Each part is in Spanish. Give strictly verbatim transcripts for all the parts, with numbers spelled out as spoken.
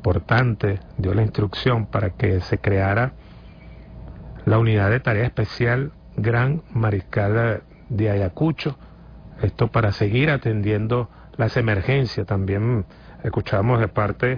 importante, dio la instrucción para que se creara la unidad de tarea especial Gran Mariscal de Ayacucho, esto para seguir atendiendo las emergencias. También escuchamos de parte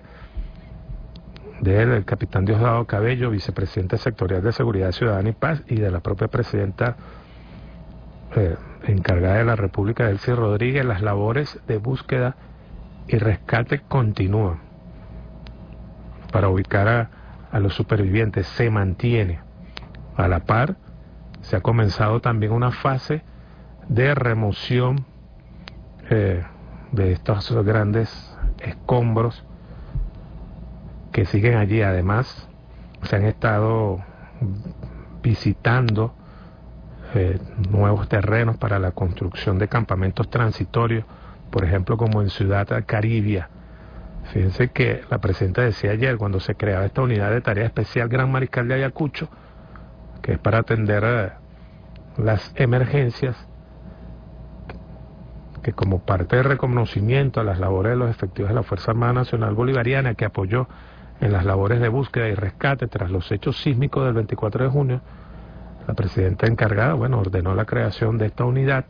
del capitán Diosdado Cabello, vicepresidente sectorial de Seguridad Ciudadana y Paz, y de la propia presidenta eh, encargada de la República, Delcy Rodríguez. Las labores de búsqueda y rescate continúan para ubicar a, a los supervivientes, se mantiene. A la par, se ha comenzado también una fase de remoción eh, de estos grandes escombros que siguen allí. Además, se han estado visitando eh, nuevos terrenos para la construcción de campamentos transitorios, por ejemplo, como en Ciudad Caribia. Fíjense que la presidenta decía ayer, cuando se creaba esta unidad de tarea especial Gran Mariscal de Ayacucho, que es para atender eh, las emergencias, que como parte de reconocimiento a las labores de los efectivos de la Fuerza Armada Nacional Bolivariana, que apoyó en las labores de búsqueda y rescate tras los hechos sísmicos del veinticuatro de junio, la presidenta encargada, bueno, ordenó la creación de esta unidad,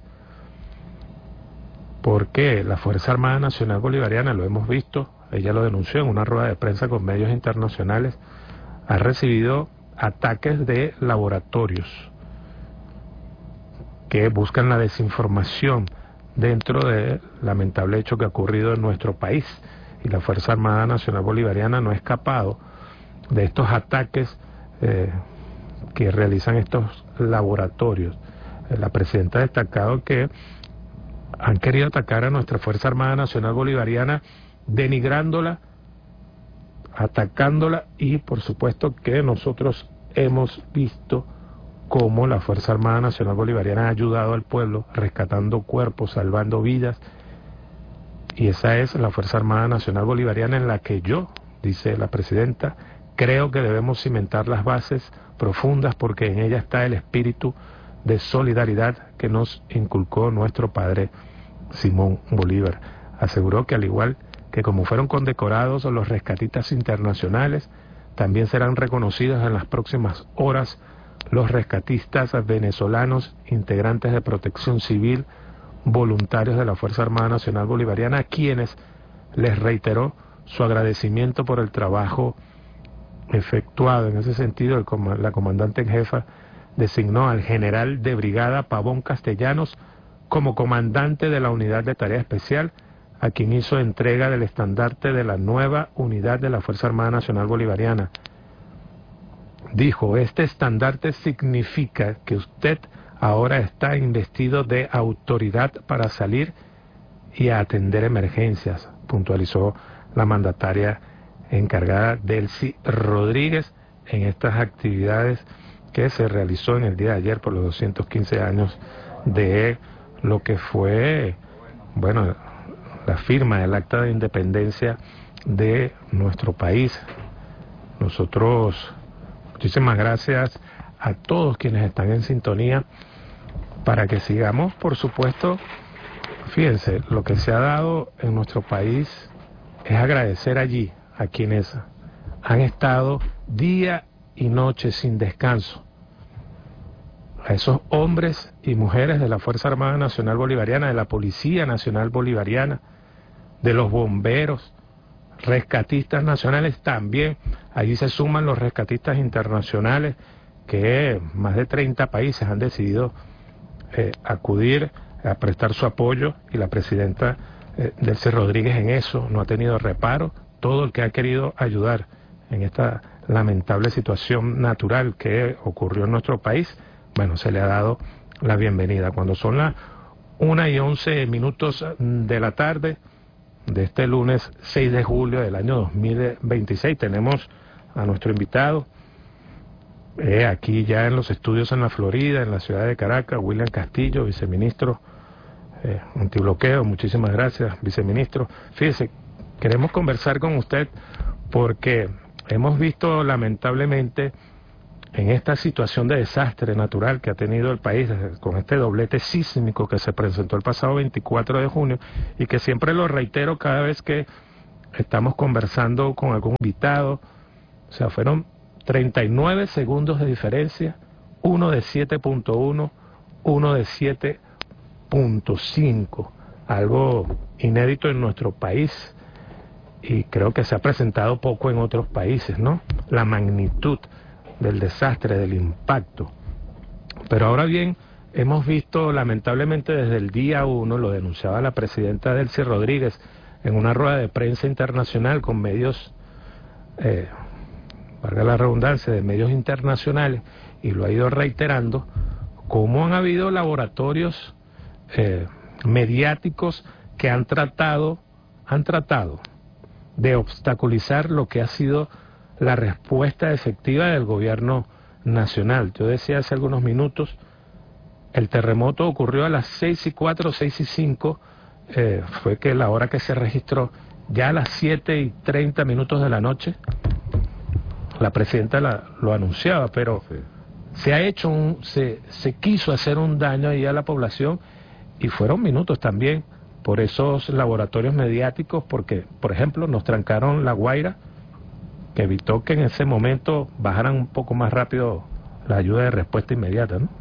porque la Fuerza Armada Nacional Bolivariana, lo hemos visto, ella lo denunció en una rueda de prensa con medios internacionales, ha recibido ataques de laboratorios que buscan la desinformación dentro del lamentable hecho que ha ocurrido en nuestro país, y la Fuerza Armada Nacional Bolivariana no ha escapado de estos ataques eh, que realizan estos laboratorios. La presidenta ha destacado que han querido atacar a nuestra Fuerza Armada Nacional Bolivariana, denigrándola, atacándola, y por supuesto que nosotros hemos visto cómo la Fuerza Armada Nacional Bolivariana ha ayudado al pueblo, rescatando cuerpos, salvando vidas, y esa es la Fuerza Armada Nacional Bolivariana en la que yo, dice la presidenta, creo que debemos cimentar las bases profundas, porque en ella está el espíritu de solidaridad que nos inculcó nuestro padre Simón Bolívar. Aseguró que al igual que como fueron condecorados los rescatistas internacionales, también serán reconocidos en las próximas horas los rescatistas venezolanos, integrantes de Protección Civil, voluntarios de la Fuerza Armada Nacional Bolivariana, a quienes les reiteró su agradecimiento por el trabajo efectuado. En ese sentido, el com la comandante en jefa designó al general de brigada Pavón Castellanos como comandante de la unidad de tarea especial, a quien hizo entrega del estandarte de la nueva unidad de la Fuerza Armada Nacional Bolivariana. Dijo: este estandarte significa que usted ahora está investido de autoridad para salir y a atender emergencias, puntualizó la mandataria encargada Delcy Rodríguez en estas actividades que se realizó en el día de ayer por los doscientos quince años de lo que fue, bueno, la firma del acta de independencia de nuestro país. Nosotros, muchísimas gracias a todos quienes están en sintonía, para que sigamos, por supuesto. Fíjense, lo que se ha dado en nuestro país es agradecer allí a quienes han estado día y noche sin descanso, a esos hombres y mujeres de la Fuerza Armada Nacional Bolivariana, de la Policía Nacional Bolivariana, de los bomberos, rescatistas nacionales también. Allí se suman los rescatistas internacionales, que más de treinta países han decidido eh, acudir a prestar su apoyo, y la presidenta eh, Delcy Rodríguez en eso no ha tenido reparo. Todo el que ha querido ayudar en esta lamentable situación natural que ocurrió en nuestro país, bueno, se le ha dado la bienvenida. Cuando son las una y once minutos de la tarde de este lunes seis de julio del año dos mil veintiséis, tenemos a nuestro invitado eh, aquí ya en los estudios en la Florida, en la ciudad de Caracas, William Castillo, viceministro eh, antibloqueo. Muchísimas gracias, viceministro. Fíjese, queremos conversar con usted porque hemos visto lamentablemente en esta situación de desastre natural que ha tenido el país, con este doblete sísmico que se presentó el pasado veinticuatro de junio, y que siempre lo reitero cada vez que estamos conversando con algún invitado, o sea, fueron treinta y nueve segundos de diferencia, uno de siete punto uno, uno de siete punto cinco, algo inédito en nuestro país y creo que se ha presentado poco en otros países, ¿no? La magnitud del desastre, del impacto. Pero ahora bien, hemos visto lamentablemente desde el día uno, lo denunciaba la presidenta Delcy Rodríguez en una rueda de prensa internacional con medios, eh, valga la redundancia, de medios internacionales, y lo ha ido reiterando, cómo han habido laboratorios eh, mediáticos que han tratado, han tratado de obstaculizar lo que ha sido la respuesta efectiva del gobierno nacional. Yo decía hace algunos minutos, el terremoto ocurrió a las seis y cuatro, seis y cinco, eh, fue que la hora que se registró, ya a las siete y treinta minutos de la noche, la presidenta la, lo anunciaba, pero sí. se ha hecho un, se, se quiso hacer un daño ahí a la población y fueron minutos también por esos laboratorios mediáticos, porque, por ejemplo, nos trancaron La Guaira, que evitó que en ese momento bajaran un poco más rápido la ayuda de respuesta inmediata, ¿no?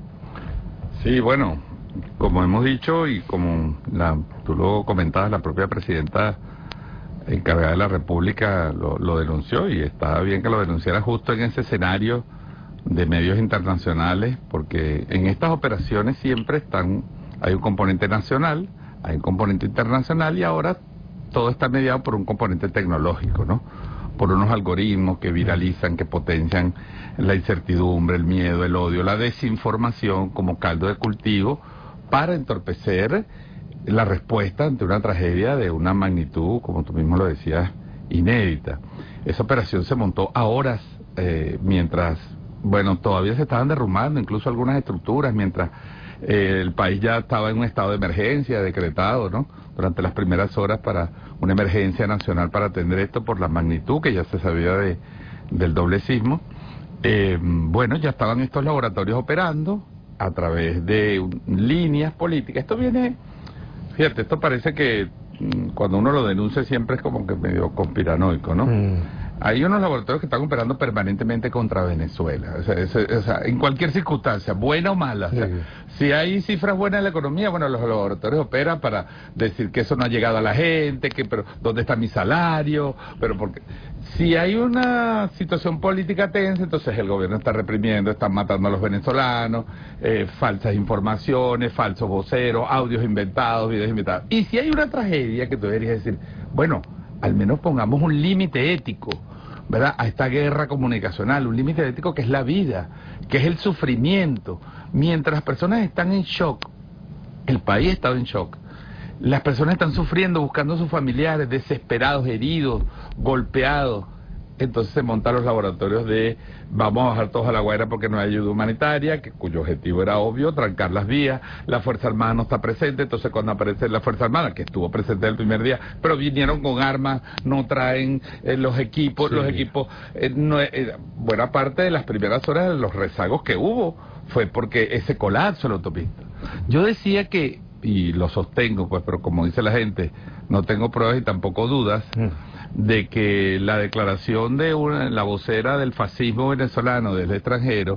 Sí, bueno, como hemos dicho y como la, tú lo comentabas, la propia presidenta encargada de la República lo, lo denunció, y estaba bien que lo denunciara justo en ese escenario de medios internacionales, porque en estas operaciones siempre están, hay un componente nacional, hay un componente internacional, y ahora todo está mediado por un componente tecnológico, ¿no? Por unos algoritmos que viralizan, que potencian la incertidumbre, el miedo, el odio, la desinformación como caldo de cultivo para entorpecer la respuesta ante una tragedia de una magnitud, como tú mismo lo decías, inédita. Esa operación se montó a horas, eh, mientras, bueno, todavía se estaban derrumbando incluso algunas estructuras, mientras eh, el país ya estaba en un estado de emergencia decretado, ¿no? Durante las primeras horas para una emergencia nacional para atender esto por la magnitud que ya se sabía de, del doble sismo. Eh, bueno, ya estaban estos laboratorios operando a través de un, líneas políticas. Esto viene, fíjate, esto parece que mm, cuando uno lo denuncia siempre es como que medio conspiranoico, ¿no? Mm. Hay unos laboratorios que están operando permanentemente contra Venezuela, o sea, es, es, o sea, en cualquier circunstancia, buena o mala. Sí. O sea, si hay cifras buenas en la economía, bueno, los laboratorios operan para decir que eso no ha llegado a la gente, que pero ¿dónde está mi salario? Pero porque si hay una situación política tensa, entonces el gobierno está reprimiendo, están matando a los venezolanos, eh, falsas informaciones, falsos voceros, audios inventados, videos inventados. Y si hay una tragedia que tú deberías decir, bueno, al menos pongamos un límite ético, ¿verdad?, a esta guerra comunicacional, un límite ético que es la vida, que es el sufrimiento. Mientras las personas están en shock, el país está en shock, las personas están sufriendo, buscando a sus familiares, desesperados, heridos, golpeados. Entonces se montan los laboratorios de vamos a bajar todos a La Guaira porque no hay ayuda humanitaria, que, cuyo objetivo era obvio, trancar las vías. La Fuerza Armada no está presente, entonces cuando aparece la Fuerza Armada, que estuvo presente el primer día, pero vinieron con armas, no traen eh, los equipos, sí. los equipos, eh, no, eh, buena parte de las primeras horas de los rezagos que hubo fue porque ese colapso en la autopista. Yo decía que, y lo sostengo, pues, pero como dice la gente, no tengo pruebas y tampoco dudas, mm. de que la declaración de una, la vocera del fascismo venezolano desde el extranjero,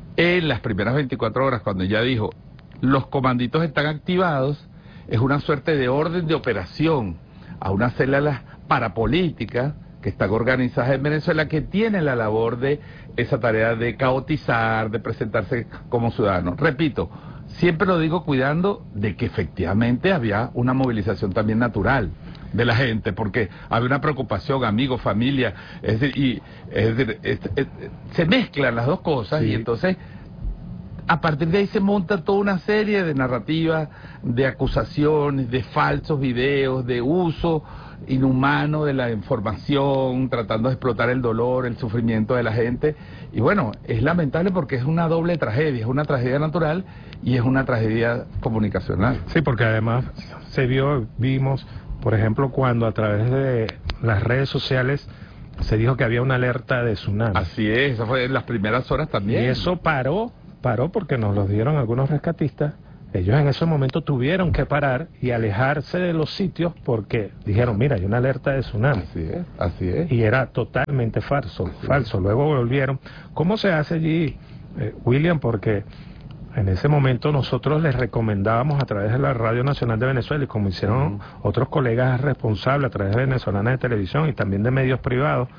en las primeras veinticuatro horas, cuando ella dijo, los comanditos están activados, es una suerte de orden de operación a unas células parapolíticas que están organizadas en Venezuela, que tienen la labor de esa tarea de caotizar, de presentarse como ciudadanos. Repito, siempre lo digo cuidando de que efectivamente había una movilización también natural de la gente, porque había una preocupación, amigos, familia, es decir, y, es decir es, es, se mezclan las dos cosas, sí. Y entonces a partir de ahí se monta toda una serie de narrativas, de acusaciones, de falsos videos, de uso inhumano de la información, tratando de explotar el dolor, el sufrimiento de la gente. Y bueno, es lamentable porque es una doble tragedia, es una tragedia natural y es una tragedia comunicacional. Sí, porque además se vio, vimos, por ejemplo, cuando a través de las redes sociales se dijo que había una alerta de tsunami. Así es, eso fue en las primeras horas también. Y eso paró, paró porque nos lo dieron algunos rescatistas, ellos en ese momento tuvieron que parar y alejarse de los sitios porque dijeron, mira, hay una alerta de tsunami. Así es, así es. Y era totalmente falso, así falso. Es. Luego volvieron. ¿Cómo se hace allí, eh, William? Porque en ese momento nosotros les recomendábamos a través de la Radio Nacional de Venezuela, y como hicieron uh-huh. otros colegas responsables a través de Venezolana de Televisión y también de medios privados,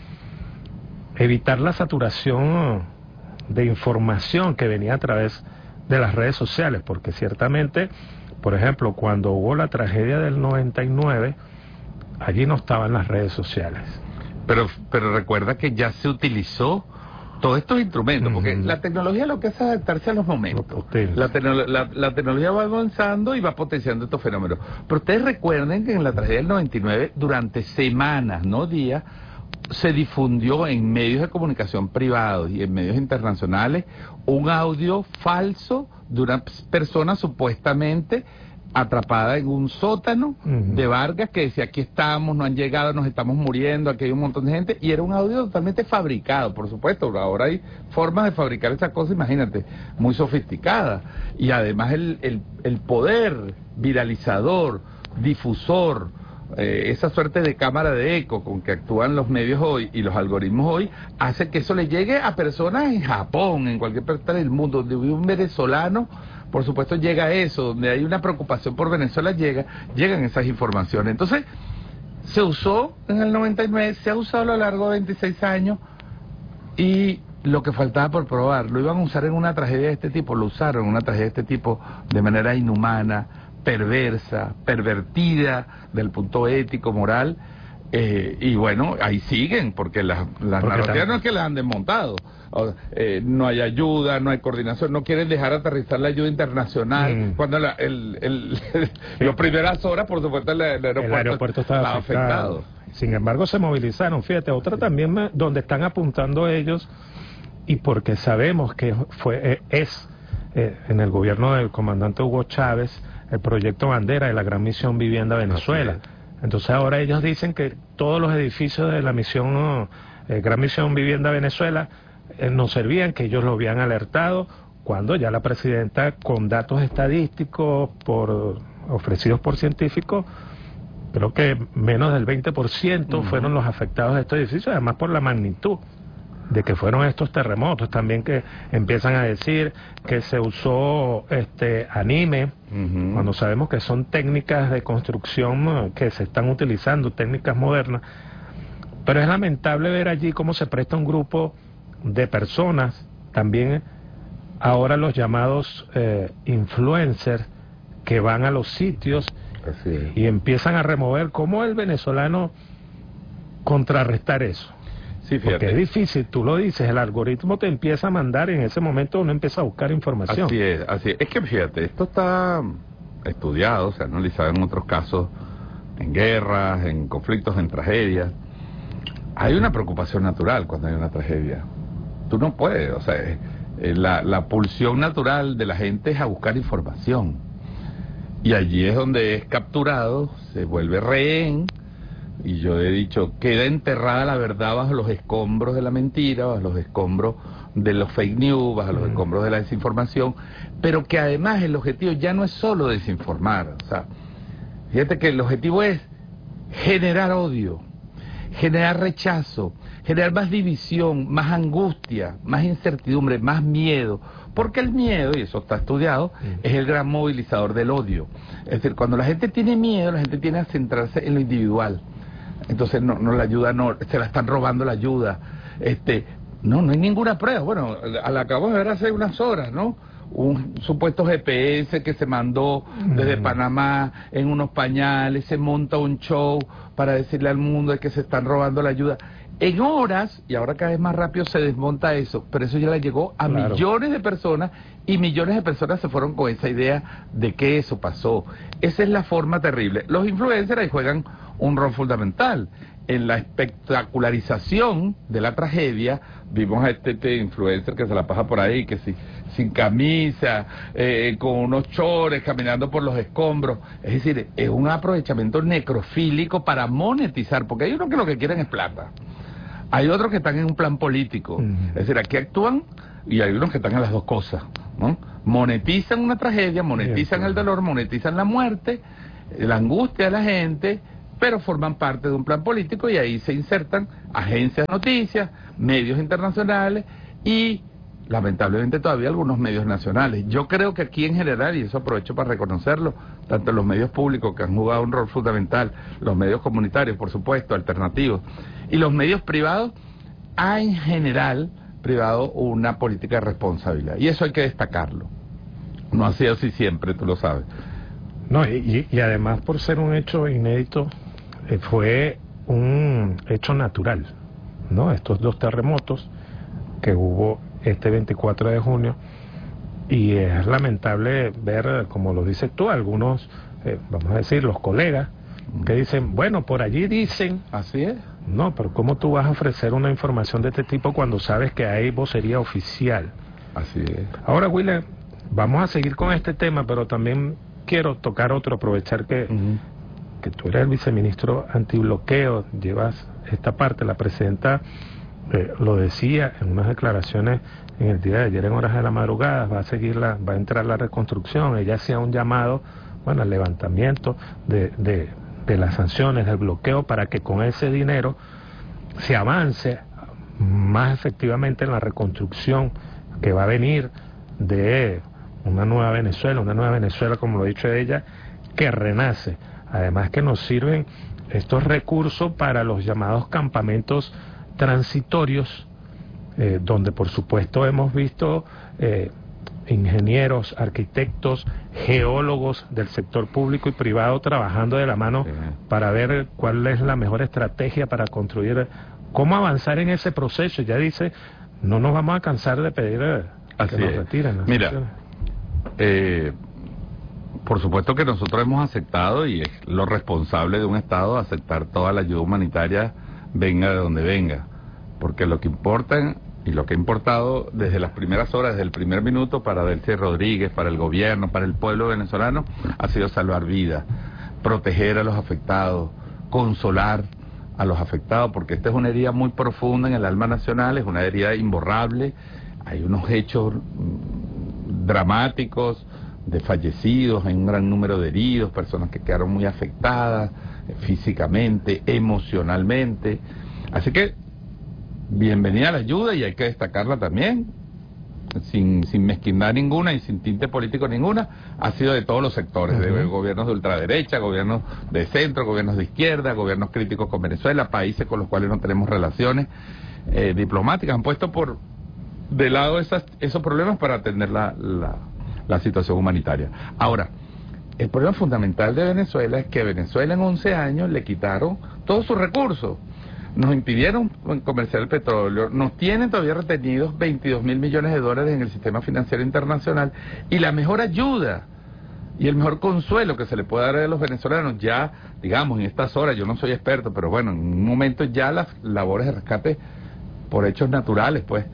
evitar la saturación de información que venía a través de las redes sociales, porque ciertamente, por ejemplo, cuando hubo la tragedia del noventa y nueve, allí no estaban las redes sociales. Pero, pero recuerda que ya se utilizó todos estos instrumentos, uh-huh. porque la tecnología lo que hace es adaptarse a los momentos. La, tecno la, la tecnología va avanzando y va potenciando estos fenómenos. Pero ustedes recuerden que en la tragedia del noventa y nueve, durante semanas, no días, se difundió en medios de comunicación privados y en medios internacionales un audio falso de una persona supuestamente atrapada en un sótano uh-huh. de Vargas que decía, aquí estamos, no han llegado, nos estamos muriendo, aquí hay un montón de gente, y era un audio totalmente fabricado, por supuesto. Ahora hay formas de fabricar esa cosa, imagínate, muy sofisticada, y además el, el, el poder viralizador, difusor, Eh, esa suerte de cámara de eco con que actúan los medios hoy y los algoritmos hoy, hace que eso le llegue a personas en Japón, en cualquier parte del mundo, donde vive un venezolano, por supuesto llega eso, donde hay una preocupación por Venezuela, llega, llegan esas informaciones. Entonces, se usó en el noventa y nueve, se ha usado a lo largo de veintiséis años, y lo que faltaba por probar, lo iban a usar en una tragedia de este tipo, lo usaron en una tragedia de este tipo de manera inhumana, perversa, pervertida del punto ético, moral, eh, y bueno, ahí siguen, porque las, las narrativas no es que las han desmontado, o, eh, no hay ayuda, no hay coordinación, no quieren dejar aterrizar la ayuda internacional, mm. cuando la, el, el, el, sí. las primeras horas, por supuesto, el, el aeropuerto, el aeropuerto estaba, estaba afectado. afectado. Sin embargo, se movilizaron, fíjate, otra también me, donde están apuntando ellos, y porque sabemos que fue eh, es eh, en el gobierno del comandante Hugo Chávez, el proyecto bandera de la Gran Misión Vivienda Venezuela. Entonces ahora ellos dicen que todos los edificios de la misión eh, Gran Misión Vivienda Venezuela eh, no servían, que ellos lo habían alertado, cuando ya la presidenta, con datos estadísticos por ofrecidos por científicos, creo que menos del veinte por ciento uh-huh. fueron los afectados de estos edificios, además por la magnitud de que fueron estos terremotos. También que empiezan a decir que se usó este anime, uh-huh. cuando sabemos que son técnicas de construcción que se están utilizando, técnicas modernas. Pero es lamentable ver allí cómo se presta un grupo de personas, también ahora los llamados eh, influencers, que van a los sitios y empiezan a remover. ¿Cómo el venezolano contrarrestar eso? Sí, porque es difícil, tú lo dices, el algoritmo te empieza a mandar y en ese momento uno empieza a buscar información. Así es, así es. Es que fíjate, esto está estudiado, se ha analizado en otros casos, en guerras, en conflictos, en tragedias. Hay una preocupación natural cuando hay una tragedia. Tú no puedes, o sea, eh, la, la pulsión natural de la gente es a buscar información. Y allí es donde es capturado, se vuelve rehén. Y yo he dicho, queda enterrada la verdad bajo los escombros de la mentira, bajo los escombros de los fake news, bajo los escombros de la desinformación, pero que además el objetivo ya no es solo desinformar. O sea, fíjate que el objetivo es generar odio, generar rechazo, generar más división, más angustia, más incertidumbre, más miedo, porque el miedo, y eso está estudiado, es el gran movilizador del odio. Es decir, cuando la gente tiene miedo, la gente tiene a centrarse en lo individual. Entonces no, no la ayuda, no, se la están robando la ayuda. Este, no, no hay ninguna prueba. Bueno, la acabamos de ver hace unas horas, ¿no? Un supuesto G P S que se mandó desde Panamá en unos pañales, se monta un show para decirle al mundo de que se están robando la ayuda. En horas, y ahora cada vez más rápido se desmonta eso, pero eso ya le llegó a claro. millones de personas, y millones de personas se fueron con esa idea de que eso pasó. Esa es la forma terrible. Los influencers ahí juegan un rol fundamental en la espectacularización de la tragedia. Vimos a este, este influencer que se la pasa por ahí, que si, sin camisa, eh, con unos chores, caminando por los escombros. Es decir, es un aprovechamiento necrofílico para monetizar, porque hay unos que lo que quieren es plata. Hay otros que están en un plan político. Uh-huh. Es decir, aquí actúan y hay unos que están en las dos cosas, ¿no? monetizan una tragedia, monetizan el dolor, monetizan la muerte, la angustia de la gente, pero forman parte de un plan político y ahí se insertan agencias de noticias, medios internacionales y lamentablemente todavía algunos medios nacionales. Yo creo que aquí en general, y eso aprovecho para reconocerlo, tanto los medios públicos que han jugado un rol fundamental, los medios comunitarios, por supuesto, alternativos, y los medios privados, ha en general privado una política de responsabilidad. Y eso hay que destacarlo. No ha sido así siempre, tú lo sabes. No, y, y además por ser un hecho inédito, eh, fue un hecho natural, ¿no? Estos dos terremotos que hubo este veinticuatro de junio, y es lamentable ver, como lo dices tú, algunos, eh, vamos a decir, los colegas, que dicen, bueno, por allí dicen... Así es. No, pero ¿cómo tú vas a ofrecer una información de este tipo cuando sabes que hay vocería oficial? Así es. Ahora, William, vamos a seguir con este tema, pero también quiero tocar otro, aprovechar que, uh-huh. que tú eres el viceministro antibloqueo, llevas esta parte, la presidenta eh, lo decía en unas declaraciones en el día de ayer en horas de la madrugada, va a seguir la, va a entrar la reconstrucción, ella hacía un llamado, bueno, al levantamiento de, de, de las sanciones, del bloqueo, para que con ese dinero se avance más efectivamente en la reconstrucción que va a venir de una nueva Venezuela, una nueva Venezuela, como lo ha dicho ella, que renace. Además que nos sirven estos recursos para los llamados campamentos transitorios, eh, donde por supuesto hemos visto eh, ingenieros, arquitectos, geólogos del sector público y privado trabajando de la mano, sí, para ver cuál es la mejor estrategia para construir, cómo avanzar en ese proceso. Ya dice, no nos vamos a cansar de pedir eh, que nos retiren las Mira, sanciones. Eh, por supuesto que nosotros hemos aceptado, y es lo responsable de un Estado, aceptar toda la ayuda humanitaria, venga de donde venga, porque lo que importa y lo que ha importado desde las primeras horas, desde el primer minuto, para Delcy Rodríguez, para el gobierno, para el pueblo venezolano, ha sido salvar vidas, proteger a los afectados, consolar a los afectados, porque esta es una herida muy profunda en el alma nacional, es una herida imborrable, hay unos hechos dramáticos de fallecidos, hay un gran número de heridos, personas que quedaron muy afectadas eh, físicamente, emocionalmente, así que bienvenida a la ayuda, y hay que destacarla también, sin, sin mezquindad ninguna y sin tinte político ninguna, ha sido de todos los sectores, uh-huh. de gobiernos de ultraderecha, gobiernos de centro, gobiernos de izquierda, gobiernos críticos con Venezuela, países con los cuales no tenemos relaciones eh, diplomáticas, han puesto por de lado esas, esos problemas para atender la, la, la situación humanitaria. Ahora, el problema fundamental de Venezuela es que Venezuela en once años le quitaron todos sus recursos, nos impidieron comerciar el petróleo, nos tienen todavía retenidos veintidós mil millones de dólares en el sistema financiero internacional, y la mejor ayuda y el mejor consuelo que se le puede dar a los venezolanos, ya, digamos, en estas horas, yo no soy experto, pero bueno, en un momento ya las labores de rescate por hechos naturales, pues,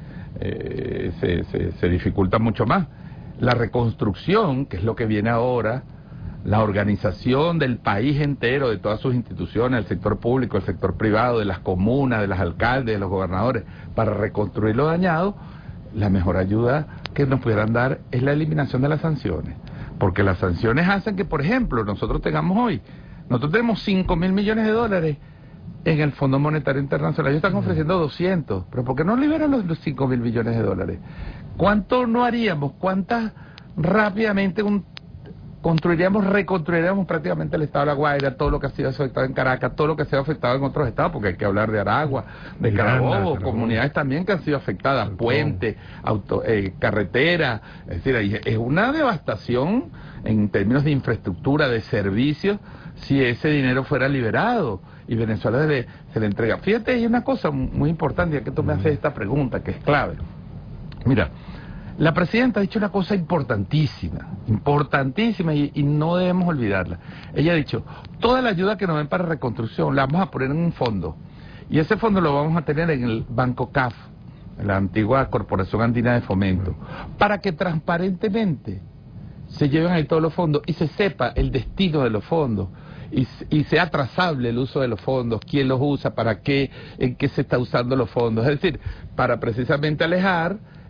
Eh, se, se, se dificulta mucho más. La reconstrucción, que es lo que viene ahora, la organización del país entero, de todas sus instituciones, el sector público, el sector privado, de las comunas, de los alcaldes, de los gobernadores, para reconstruir lo dañado, la mejor ayuda que nos pudieran dar es la eliminación de las sanciones, porque las sanciones hacen que, por ejemplo, nosotros tengamos hoy, nosotros tenemos cinco mil millones de dólares en el Fondo Monetario Internacional, ellos están ofreciendo doscientos, pero ¿por qué no liberan los, los cinco mil millones de dólares? ¿Cuánto no haríamos? ¿Cuántas rápidamente un, construiríamos, reconstruiríamos prácticamente el estado de La Guaira, todo lo que ha sido afectado en Caracas, todo lo que ha sido afectado en otros estados, porque hay que hablar de Aragua, de Carabobo, comunidades también que han sido afectadas, puentes, auto, eh, carretera, es decir, es una devastación en términos de infraestructura, de servicios, si ese dinero fuera liberado y Venezuela se le, se le entrega. Fíjate, hay una cosa muy importante, ya que tú me haces esta pregunta, que es clave. Mira, la presidenta ha dicho una cosa importantísima, importantísima, y, y no debemos olvidarla. Ella ha dicho, toda la ayuda que nos den para reconstrucción la vamos a poner en un fondo, y ese fondo lo vamos a tener en el Banco C A F, la antigua Corporación Andina de Fomento, para que transparentemente se lleven ahí todos los fondos y se sepa el destino de los fondos, y, y sea trazable el uso de los fondos, quién los usa, para qué, en qué se está usando los fondos, es decir, para precisamente alejar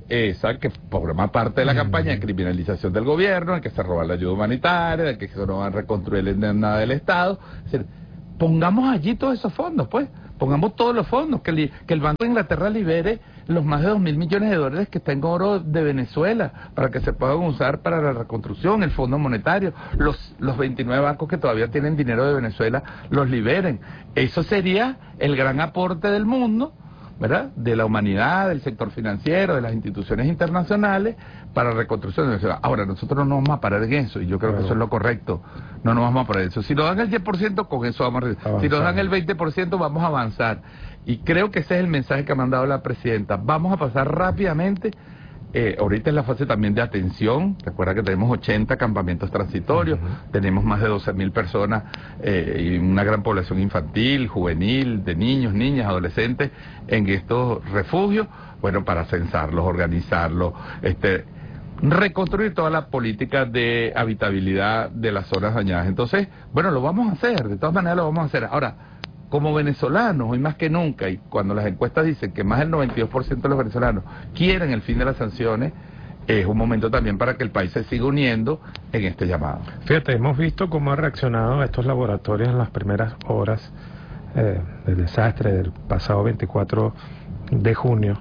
esa que forma parte de la campaña de criminalización del gobierno, de que se roba la ayuda humanitaria, de que se no van a reconstruir nada del Estado. Es decir, pongamos allí todos esos fondos, pues. Pongamos todos los fondos, que, li, que el Banco de Inglaterra libere los más de dos mil millones de dólares que está en oro de Venezuela para que se puedan usar para la reconstrucción, el Fondo Monetario, los, los veintinueve bancos que todavía tienen dinero de Venezuela, los liberen. Eso sería el gran aporte del mundo, ¿verdad? De la humanidad, del sector financiero, de las instituciones internacionales para la reconstrucción de Venezuela. Ahora, nosotros no nos vamos a parar en eso, y yo creo claro. que eso es lo correcto. No nos vamos a parar en eso. Si nos dan el diez por ciento, con eso vamos a avanzar. Si nos dan el veinte por ciento, vamos a avanzar. Y creo que ese es el mensaje que ha mandado la presidenta. Vamos a pasar rápidamente. Eh, ahorita es la fase también de atención. Recuerda que tenemos ochenta campamentos transitorios, uh-huh. tenemos más de doce mil personas eh, y una gran población infantil, juvenil, de niños, niñas, adolescentes en estos refugios. Bueno, para censarlos, organizarlos, este, reconstruir toda la política de habitabilidad de las zonas dañadas. Entonces, bueno, lo vamos a hacer, de todas maneras lo vamos a hacer. Ahora, como venezolanos, hoy más que nunca, y cuando las encuestas dicen que más del noventa y dos por ciento de los venezolanos quieren el fin de las sanciones, es un momento también para que el país se siga uniendo en este llamado. Fíjate, hemos visto cómo han reaccionado estos laboratorios en las primeras horas eh, del desastre del pasado veinticuatro de junio.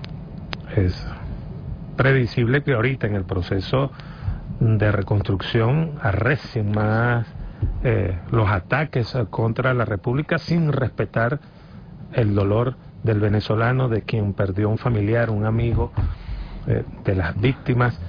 Es previsible que ahorita en el proceso de reconstrucción arrecien más Eh, los ataques contra la República sin respetar el dolor del venezolano, de quien perdió un familiar, un amigo, eh, de las víctimas.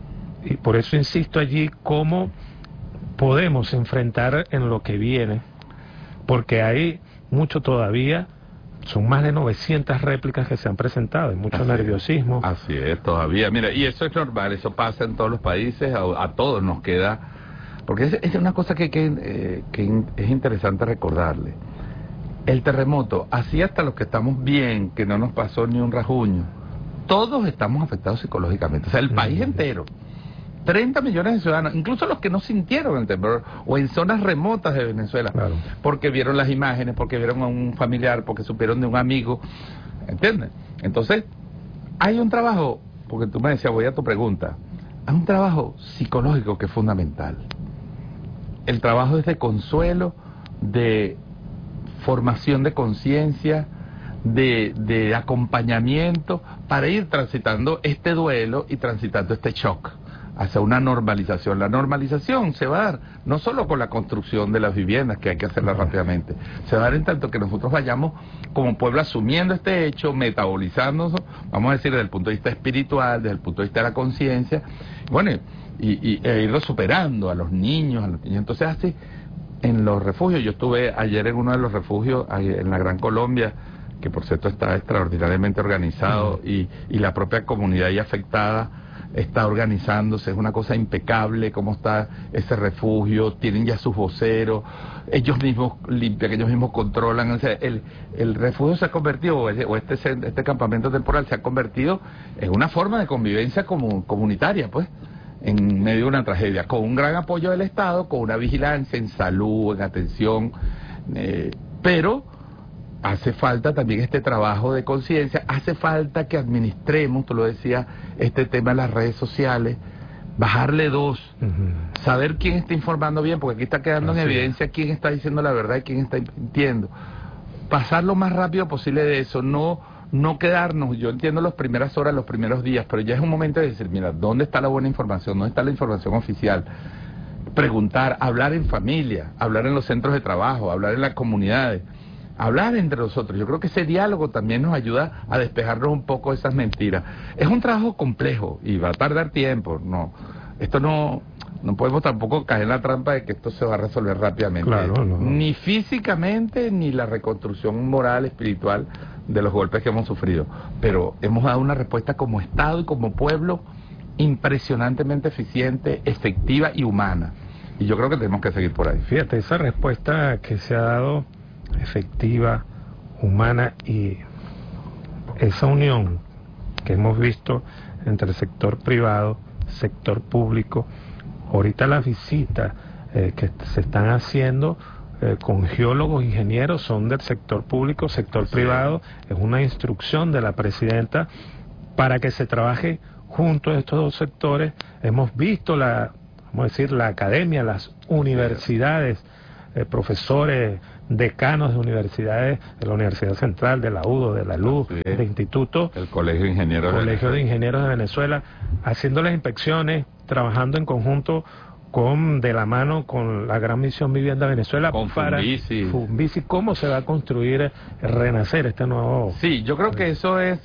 Y por eso insisto allí cómo podemos enfrentar en lo que viene, porque hay mucho todavía. Son más de novecientas réplicas que se han presentado, hay mucho así nerviosismo. Es, así es, todavía. Mira, y eso es normal, eso pasa en todos los países, a, a todos nos queda. Porque es, es una cosa que, que, eh, que es interesante recordarle. El terremoto, así hasta los que estamos bien, que no nos pasó ni un rasguño, todos estamos afectados psicológicamente. O sea, el país entero, treinta millones de ciudadanos, incluso los que no sintieron el temblor, o en zonas remotas de Venezuela, claro. porque vieron las imágenes, porque vieron a un familiar, porque supieron de un amigo, ¿entiendes? Entonces, hay un trabajo, porque tú me decías, voy a tu pregunta, hay un trabajo psicológico que es fundamental. El trabajo es de consuelo, de formación de conciencia, de, de acompañamiento, para ir transitando este duelo y transitando este shock hacia una normalización. La normalización se va a dar no solo con la construcción de las viviendas, que hay que hacerla rápidamente, se va a dar en tanto que nosotros vayamos como pueblo asumiendo este hecho, metabolizándose, vamos a decir, desde el punto de vista espiritual, desde el punto de vista de la conciencia, bueno, y, y e irlo superando a los niños, a los niños. Entonces, así, en los refugios, yo estuve ayer en uno de los refugios en la Gran Colombia, que por cierto está extraordinariamente organizado, uh-huh. y, y la propia comunidad ahí afectada está organizándose, es una cosa impecable cómo está ese refugio, tienen ya sus voceros, ellos mismos limpian, ellos mismos controlan, o sea, el, el refugio se ha convertido, o este, este campamento temporal se ha convertido en una forma de convivencia como, comunitaria, pues, en medio de una tragedia, con un gran apoyo del Estado, con una vigilancia en salud, en atención, eh, pero hace falta también este trabajo de conciencia, hace falta que administremos, tú lo decías, este tema de las redes sociales, bajarle dos, uh-huh. saber quién está informando bien, porque aquí está quedando Así en evidencia es. quién está diciendo la verdad y quién está mintiendo. Pasar lo más rápido posible de eso, no no quedarnos, yo entiendo las primeras horas, los primeros días, pero ya es un momento de decir, mira, ¿dónde está la buena información? ¿Dónde está la información oficial? Preguntar, hablar en familia, hablar en los centros de trabajo, hablar en las comunidades, hablar entre nosotros. Yo creo que ese diálogo también nos ayuda a despejarnos un poco de esas mentiras. Es un trabajo complejo y va a tardar tiempo. No, esto no, no podemos tampoco caer en la trampa de que esto se va a resolver rápidamente. Claro, no. Ni físicamente ni la reconstrucción moral, espiritual de los golpes que hemos sufrido. Pero hemos dado una respuesta como Estado y como pueblo impresionantemente eficiente, efectiva y humana. Y yo creo que tenemos que seguir por ahí. Fíjate, esa respuesta que se ha dado efectiva, humana, y esa unión que hemos visto entre el sector privado, sector público, ahorita las visitas eh, que se están haciendo eh, con geólogos, ingenieros, son del sector público, sector sí. privado, es una instrucción de la presidenta para que se trabaje junto a estos dos sectores. Hemos visto la, vamos a decir, la academia, las universidades, eh, profesores, decanos de universidades, de la Universidad Central, de la U D O, de la L U, de institutos, el Colegio de Ingenieros, Colegio de Ingenieros de Venezuela, haciendo las inspecciones, trabajando en conjunto con, de la mano con la Gran Misión Vivienda Venezuela, con para Funvisi. Funvisi, cómo se va a construir, renacer este nuevo... Sí, yo creo que eso es...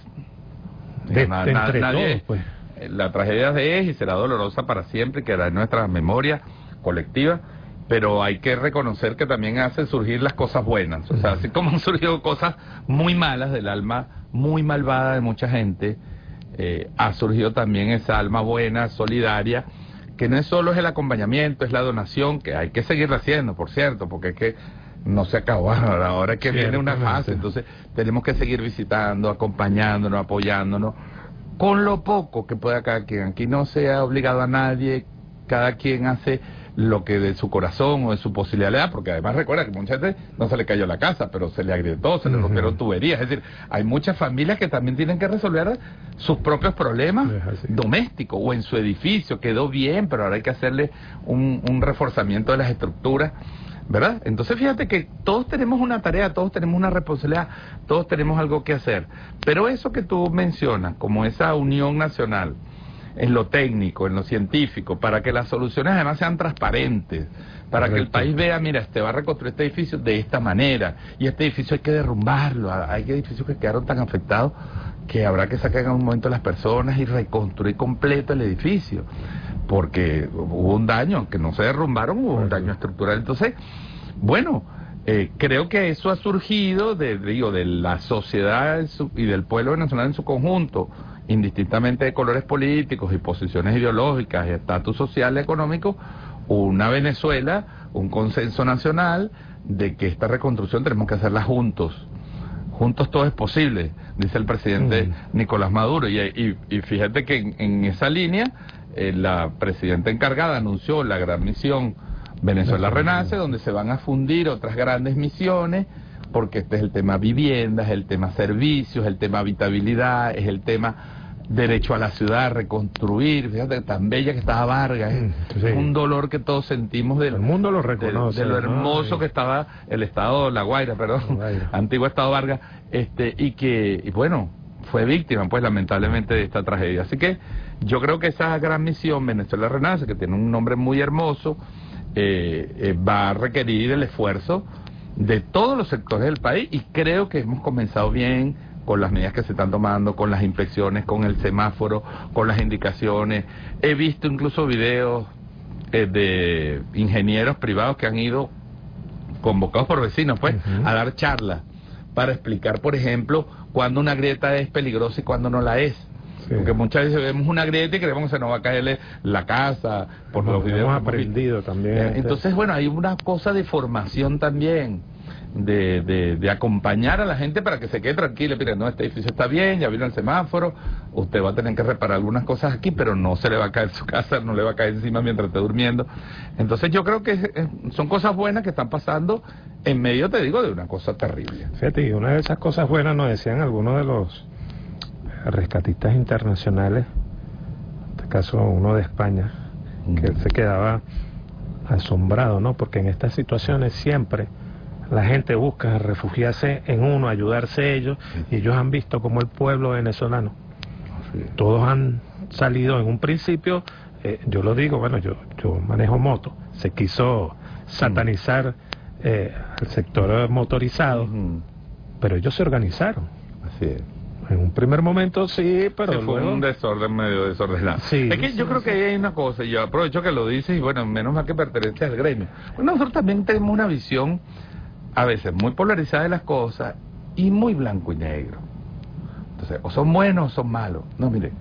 De, na, de na, entre nadie, todos, pues. La tragedia es y será dolorosa para siempre, quedará en nuestra memoria colectiva, pero hay que reconocer que también hacen surgir las cosas buenas. O sea, así como han surgido cosas muy malas del alma muy malvada de mucha gente, eh, ha surgido también esa alma buena, solidaria, que no es solo es el acompañamiento, es la donación, que hay que seguirla haciendo, por cierto, porque es que no se acabó, ahora es que viene una fase, entonces tenemos que seguir visitando, acompañándonos, apoyándonos, con lo poco que pueda cada quien. Aquí no se ha obligado a nadie, cada quien hace lo que de su corazón o de su posibilidad le da, porque además recuerda que mucha gente no se le cayó la casa, pero se le agrietó, se le Uh-huh. rompieron tuberías, es decir, hay muchas familias que también tienen que resolver sus propios problemas domésticos, o en su edificio, quedó bien, pero ahora hay que hacerle un, un reforzamiento de las estructuras, ¿verdad? Entonces fíjate que todos tenemos una tarea, todos tenemos una responsabilidad, todos tenemos algo que hacer, pero eso que tú mencionas, como esa unión nacional, en lo técnico, en lo científico, para que las soluciones además sean transparentes, para Correcto. Que el país vea, mira, este va a reconstruir este edificio de esta manera, y este edificio hay que derrumbarlo, hay edificios que quedaron tan afectados que habrá que sacar en un momento las personas y reconstruir completo el edificio, porque hubo un daño, que no se derrumbaron, hubo un daño estructural. Entonces, bueno, eh, creo que eso ha surgido de, digo, de la sociedad y del pueblo venezolano en su conjunto, indistintamente de colores políticos y posiciones ideológicas y estatus social y económico, una Venezuela, un consenso nacional de que esta reconstrucción tenemos que hacerla juntos. Juntos todo es posible, dice el presidente mm. Nicolás Maduro. Y, y, y fíjate que en, en esa línea, eh, la presidenta encargada anunció la gran misión Venezuela Renace, donde se van a fundir otras grandes misiones, porque este es el tema vivienda, es el tema servicios, el tema habitabilidad, es el tema derecho a la ciudad, reconstruir. Fíjate tan bella que estaba Vargas, ¿eh? Sí. Es un dolor que todos sentimos del, el mundo lo reconoce, de, de lo hermoso ¿no? que estaba el estado La Guaira, perdón, La Guaira. Antiguo estado Vargas, este y que y bueno, fue víctima pues lamentablemente de esta tragedia. Así que yo creo que esa gran misión Venezuela Renace, que tiene un nombre muy hermoso, eh, eh, va a requerir el esfuerzo de todos los sectores del país, y creo que hemos comenzado bien con las medidas que se están tomando, con las inspecciones, con el semáforo, con las indicaciones. He visto incluso videos eh, de ingenieros privados que han ido convocados por vecinos pues uh-huh. a dar charlas para explicar, por ejemplo, cuándo una grieta es peligrosa y cuándo no la es. Sí. Porque muchas veces vemos una grieta y creemos que se nos va a caerle la casa por no, los videos. Hemos aprendido también. Eh, entonces, bueno, hay una cosa de formación también, de, de, de acompañar a la gente para que se quede tranquila. Mire, no, este edificio está bien, ya vino el semáforo, usted va a tener que reparar algunas cosas aquí, pero no se le va a caer su casa, no le va a caer encima mientras esté durmiendo. Entonces yo creo que eh, son cosas buenas que están pasando en medio, te digo, de una cosa terrible. Fíjate, y una de esas cosas buenas nos decían algunos de los rescatistas internacionales, en este caso uno de España, mm. que él se quedaba asombrado, ¿no? Porque en estas situaciones siempre la gente busca refugiarse en uno, ayudarse ellos, y ellos han visto como el pueblo venezolano, sí. todos han salido en un principio, eh, yo lo digo, bueno, yo yo manejo moto, se quiso satanizar eh, al sector motorizado, uh-huh. pero ellos se organizaron. Así es. En un primer momento sí, pero sí, fue luego... un desorden medio desordenado. Sí, es que sí, yo creo sí. que ahí hay una cosa, y yo aprovecho que lo dices, y bueno, menos mal que pertenece al gremio. Bueno, nosotros también tenemos una visión a veces muy polarizada de las cosas y muy blanco y negro. Entonces, o son buenos o son malos. No, mire,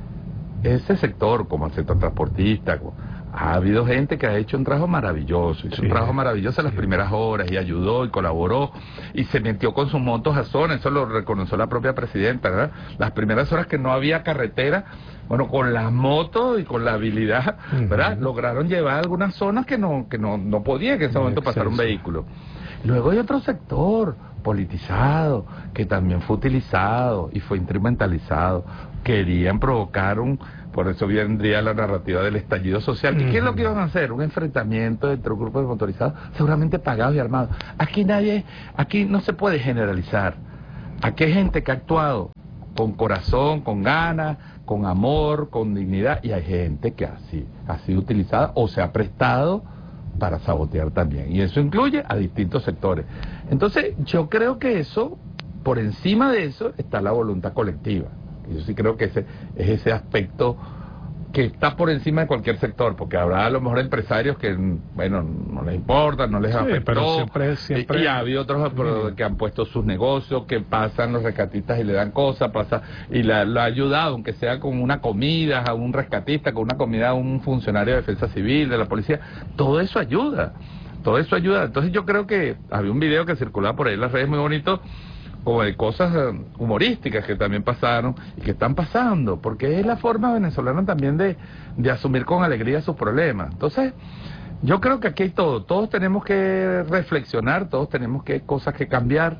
ese sector, como el sector transportista, ha habido gente que ha hecho un trabajo maravilloso, hizo sí, un trabajo maravilloso en las sí. primeras horas, y ayudó y colaboró y se metió con sus motos a zona, eso lo reconoció la propia presidenta, ¿verdad? Las primeras horas que no había carretera, bueno, con las motos y con la habilidad, ¿verdad? Uh-huh. Lograron llevar a algunas zonas que no que no, no podía que en ese momento pasara un vehículo. Luego hay otro sector politizado, que también fue utilizado y fue instrumentalizado. Querían provocar un... Por eso vendría la narrativa del estallido social. ¿Y qué es lo que iban a hacer? Un enfrentamiento entre un grupo de motorizados, seguramente pagados y armados. Aquí nadie, aquí no se puede generalizar. Aquí hay gente que ha actuado con corazón, con ganas, con amor, con dignidad, y hay gente que así ha sido utilizada o se ha prestado para sabotear también, y eso incluye a distintos sectores. Entonces yo creo que eso, por encima de eso está la voluntad colectiva. Yo sí creo que ese es ese aspecto que está por encima de cualquier sector, porque habrá a lo mejor empresarios que, bueno, no les importa, no les sí, afectó, pero siempre, siempre... Y, y había otros sí. que han puesto sus negocios, que pasan los rescatistas y le dan cosas, pasa y la, lo ha ayudado, aunque sea con una comida a un rescatista, con una comida a un funcionario de defensa civil, de la policía, todo eso ayuda, todo eso ayuda. Entonces yo creo que había un video que circulaba por ahí en las redes muy bonito, como de cosas humorísticas que también pasaron y que están pasando, porque es la forma venezolana también de, de asumir con alegría sus problemas. Entonces, yo creo que aquí hay todo, todos tenemos que reflexionar, todos tenemos que cosas que cambiar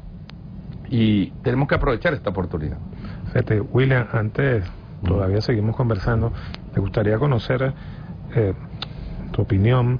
y tenemos que aprovechar esta oportunidad. Fíjate, William, antes, todavía seguimos conversando, me gustaría conocer eh, tu opinión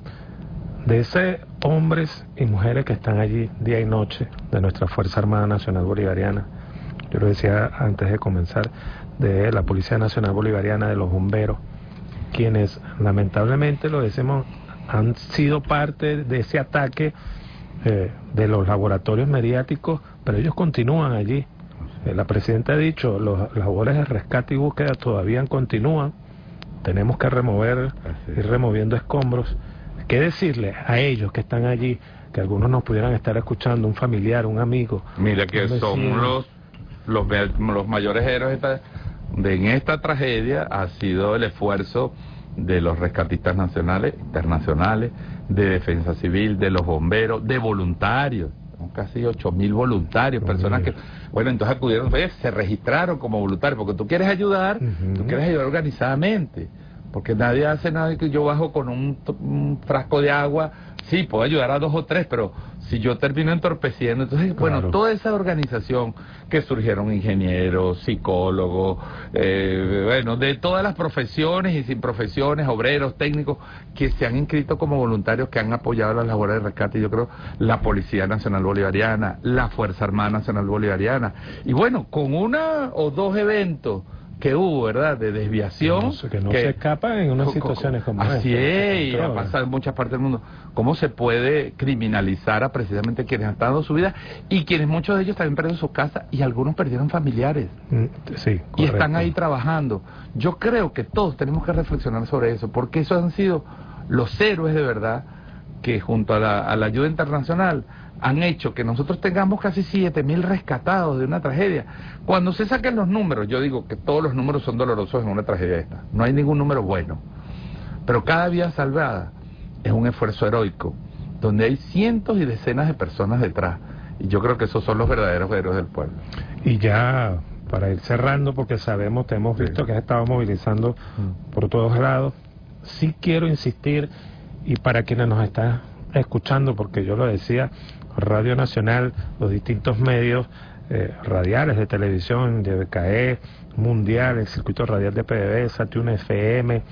de ese hombres y mujeres que están allí día y noche de nuestra Fuerza Armada Nacional Bolivariana. Yo lo decía antes de comenzar, de la Policía Nacional Bolivariana, de los bomberos, quienes lamentablemente, lo decimos, han sido parte de ese ataque eh, de los laboratorios mediáticos, pero ellos continúan allí. Eh, la presidenta ha dicho, los, las labores de rescate y búsqueda todavía continúan, tenemos que remover, ir removiendo escombros. ¿Qué decirle a ellos que están allí, que algunos nos pudieran estar escuchando, un familiar, un amigo? Mira que son los, los los mayores héroes de, de en esta tragedia ha sido el esfuerzo de los rescatistas nacionales, internacionales, de defensa civil, de los bomberos, de voluntarios, son casi ocho mil voluntarios, personas que, bueno, entonces acudieron, se registraron como voluntarios, porque tú quieres ayudar, uh-huh. tú quieres ayudar organizadamente. Porque nadie hace nada que yo bajo con un, un frasco de agua, sí, puedo ayudar a dos o tres, pero si yo termino entorpeciendo, entonces, bueno, claro. Toda esa organización que surgieron ingenieros, psicólogos, eh, bueno, de todas las profesiones y sin profesiones, obreros, técnicos, que se han inscrito como voluntarios, que han apoyado las labores de rescate, yo creo, la Policía Nacional Bolivariana, la Fuerza Armada Nacional Bolivariana, y bueno, con una o dos eventos que hubo, ¿verdad?, de desviación. Que no, se, que no que, se escapan en unas situaciones como esta. Así es, y ha pasado en muchas partes del mundo. ¿Cómo se puede criminalizar a precisamente quienes han dado su vida y quienes muchos de ellos también perdieron sus casas y algunos perdieron familiares? Mm, sí, correcto. Y están ahí trabajando. Yo creo que todos tenemos que reflexionar sobre eso, porque esos han sido los héroes de verdad que junto a la, a la ayuda internacional han hecho que nosotros tengamos casi siete mil rescatados de una tragedia. Cuando se saquen los números, yo digo que todos los números son dolorosos en una tragedia esta. No hay ningún número bueno. Pero cada vida salvada es un esfuerzo heroico, donde hay cientos y decenas de personas detrás. Y yo creo que esos son los verdaderos héroes del pueblo. Y ya, para ir cerrando, porque sabemos, te hemos visto sí. que has estado movilizando mm. por todos lados, sí quiero insistir, y para quienes nos están escuchando, porque yo lo decía, Radio Nacional, los distintos medios eh, radiales de televisión, de B K E, Mundial, el circuito radial de P D B, Satiuno F M,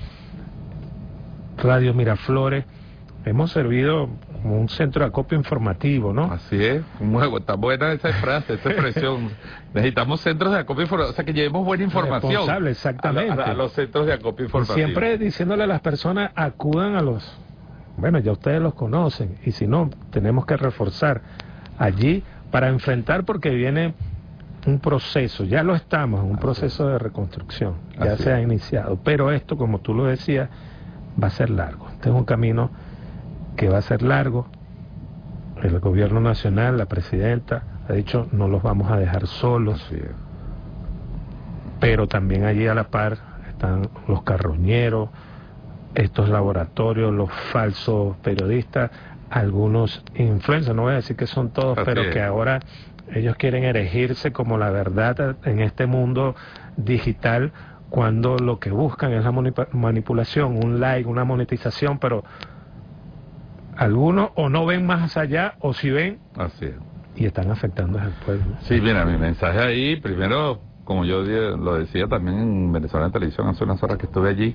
Radio Miraflores, hemos servido como un centro de acopio informativo, ¿no? Así es, muy, está buena esa frase, esa expresión. Necesitamos centros de acopio informativo, o sea, que llevemos buena información. Responsable, exactamente. A, a, a los centros de acopio informativo. Y siempre diciéndole a las personas, acudan a los... Bueno, ya ustedes los conocen, y si no, tenemos que reforzar allí para enfrentar, porque viene un proceso, ya lo estamos, un proceso de reconstrucción, ya se ha iniciado, pero esto, como tú lo decías, va a ser largo. Este es un camino que va a ser largo. El gobierno nacional, la presidenta, ha dicho, no los vamos a dejar solos, pero también allí a la par están los carroñeros, estos laboratorios, los falsos periodistas, algunos influencers, no voy a decir que son todos, Así pero es. que ahora ellos quieren erigirse como la verdad en este mundo digital, cuando lo que buscan es la manipulación, un like, una monetización, pero algunos o no ven más allá, o si ven, Así es. y están afectando al pueblo. Sí, mira, mi mensaje ahí, primero, como yo lo decía también en Venezuela en Televisión hace unas horas que estuve allí,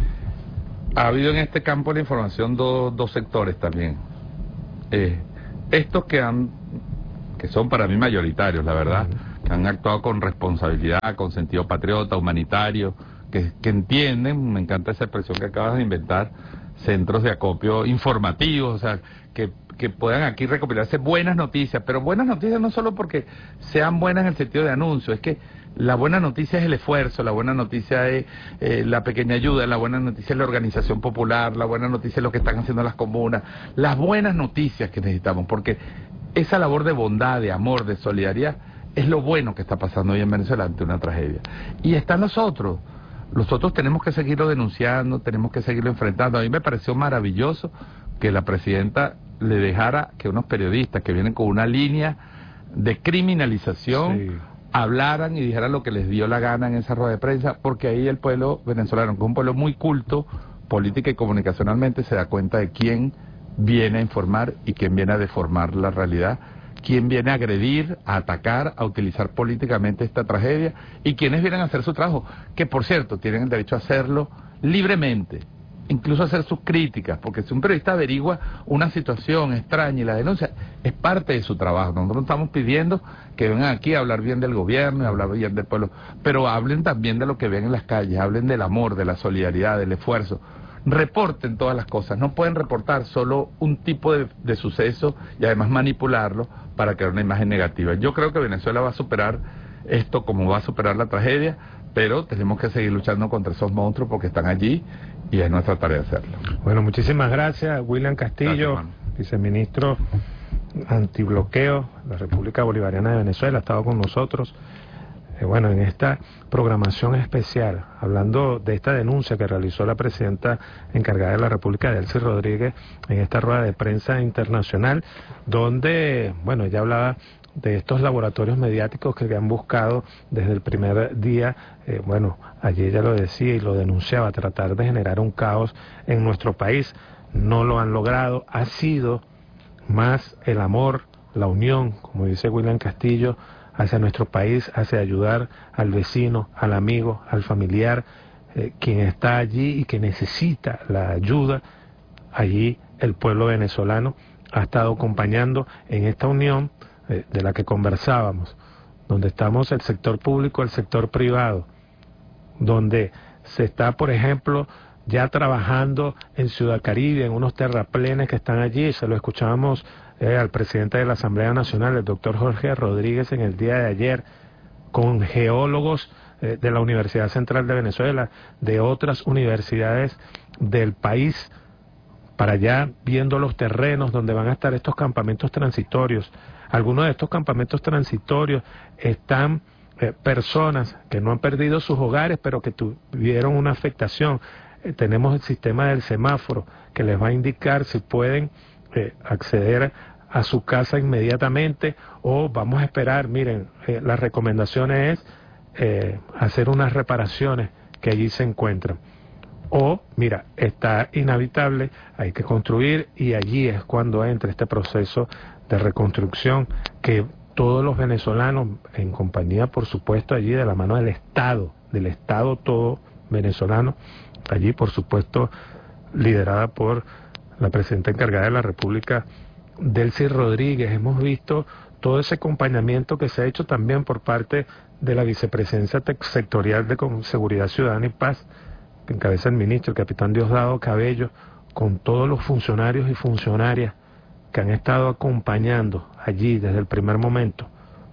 ha habido en este campo de la información do, dos sectores también. Eh, estos que han, que son para mí mayoritarios, la verdad, uh-huh. que han actuado con responsabilidad, con sentido patriota, humanitario, que, que entienden, me encanta esa expresión que acabas de inventar, centros de acopio informativos, o sea, que, que puedan aquí recopilarse buenas noticias, pero buenas noticias no solo porque sean buenas en el sentido de anuncio, es que la buena noticia es el esfuerzo, la buena noticia es eh, la pequeña ayuda, la buena noticia es la organización popular, la buena noticia es lo que están haciendo las comunas, las buenas noticias que necesitamos, porque esa labor de bondad, de amor, de solidaridad, es lo bueno que está pasando hoy en Venezuela ante una tragedia. Y están los otros. Los otros tenemos que seguirlo denunciando, tenemos que seguirlo enfrentando. A mí me pareció maravilloso que la presidenta le dejara que unos periodistas que vienen con una línea de criminalización sí. hablaran y dijeran lo que les dio la gana en esa rueda de prensa, porque ahí el pueblo venezolano, que es un pueblo muy culto, política y comunicacionalmente, se da cuenta de quién viene a informar y quién viene a deformar la realidad, quién viene a agredir, a atacar, a utilizar políticamente esta tragedia, y quienes vienen a hacer su trabajo, que por cierto tienen el derecho a hacerlo libremente, incluso hacer sus críticas, porque si un periodista averigua una situación extraña y la denuncia, es parte de su trabajo. Nosotros no estamos pidiendo que vengan aquí a hablar bien del gobierno y hablar bien del pueblo, pero hablen también de lo que ven en las calles, hablen del amor, de la solidaridad, del esfuerzo. Reporten todas las cosas, no pueden reportar solo un tipo de, de suceso y además manipularlo para crear una imagen negativa. Yo creo que Venezuela va a superar esto como va a superar la tragedia, pero tenemos que seguir luchando contra esos monstruos porque están allí y es nuestra tarea hacerlo. Bueno, muchísimas gracias, William Castillo, gracias, viceministro antibloqueo de la República Bolivariana de Venezuela, ha estado con nosotros. Eh, bueno, en esta programación especial, hablando de esta denuncia que realizó la presidenta encargada de la República, Delcy Rodríguez, en esta rueda de prensa internacional, donde, bueno, ella hablaba de estos laboratorios mediáticos que han buscado desde el primer día, eh, bueno, allí ella lo decía y lo denunciaba, tratar de generar un caos en nuestro país. No lo han logrado, ha sido más el amor, la unión, como dice William Castillo, hacia nuestro país, hacia ayudar al vecino, al amigo, al familiar, eh, quien está allí y que necesita la ayuda. Allí el pueblo venezolano ha estado acompañando en esta unión eh, de la que conversábamos, donde estamos el sector público, el sector privado, donde se está, por ejemplo, ya trabajando en Ciudad Caribe, en unos terraplenes que están allí. Se lo escuchábamos eh, al presidente de la Asamblea Nacional, el doctor Jorge Rodríguez, en el día de ayer, con geólogos eh, de la Universidad Central de Venezuela, de otras universidades del país, para allá viendo los terrenos donde van a estar estos campamentos transitorios. Algunos de estos campamentos transitorios están eh, personas que no han perdido sus hogares, pero que tuvieron una afectación. Eh, tenemos el sistema del semáforo que les va a indicar si pueden eh, acceder a su casa inmediatamente o vamos a esperar. Miren, eh, la recomendación es eh, hacer unas reparaciones que allí se encuentran. O, mira, está inhabitable, hay que construir, y allí es cuando entra este proceso de reconstrucción que todos los venezolanos, en compañía, por supuesto, allí de la mano del Estado, del Estado todo venezolano, allí, por supuesto, liderada por la presidenta encargada de la República, Delcy Rodríguez. Hemos visto todo ese acompañamiento que se ha hecho también por parte de la vicepresidencia sectorial de Seguridad Ciudadana y Paz, que encabeza el ministro, el capitán Diosdado Cabello, con todos los funcionarios y funcionarias que han estado acompañando allí desde el primer momento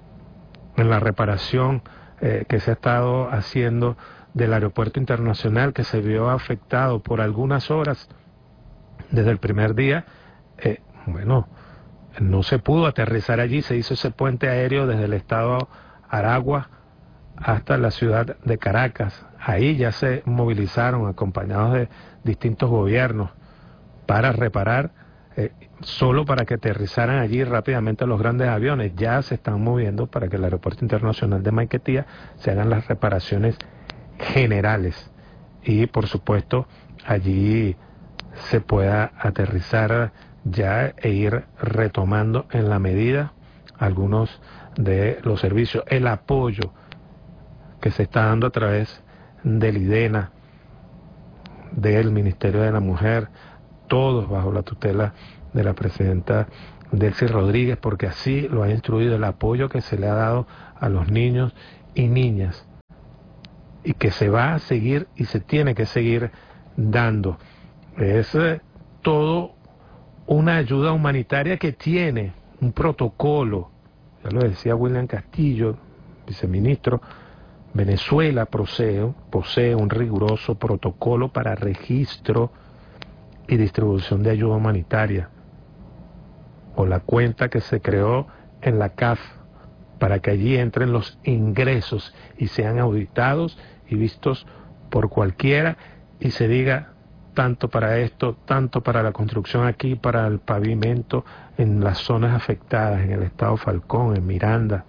en la reparación eh, que se ha estado haciendo del aeropuerto internacional, que se vio afectado por algunas horas desde el primer día. Eh, bueno, no se pudo aterrizar allí, se hizo ese puente aéreo desde el estado Aragua hasta la ciudad de Caracas. Ahí ya se movilizaron, acompañados de distintos gobiernos, para reparar, eh, solo para que aterrizaran allí rápidamente los grandes aviones. Ya se están moviendo para que el aeropuerto internacional de Maiquetía se hagan las reparaciones generales y, por supuesto, allí se pueda aterrizar ya e ir retomando en la medida algunos de los servicios, el apoyo que se está dando a través del IDENA, del Ministerio de la Mujer, todos bajo la tutela de la presidenta Delcy Rodríguez, porque así lo ha instruido, el apoyo que se le ha dado a los niños y niñas, y que se va a seguir y se tiene que seguir dando. Es eh, todo una ayuda humanitaria que tiene un protocolo, ya lo decía William Castillo, viceministro. Venezuela posee, posee un riguroso protocolo para registro y distribución de ayuda humanitaria, o la cuenta que se creó en la C A F para que allí entren los ingresos y sean auditados y vistos por cualquiera, y se diga tanto para esto, tanto para la construcción aquí, para el pavimento en las zonas afectadas, en el estado Falcón, en Miranda,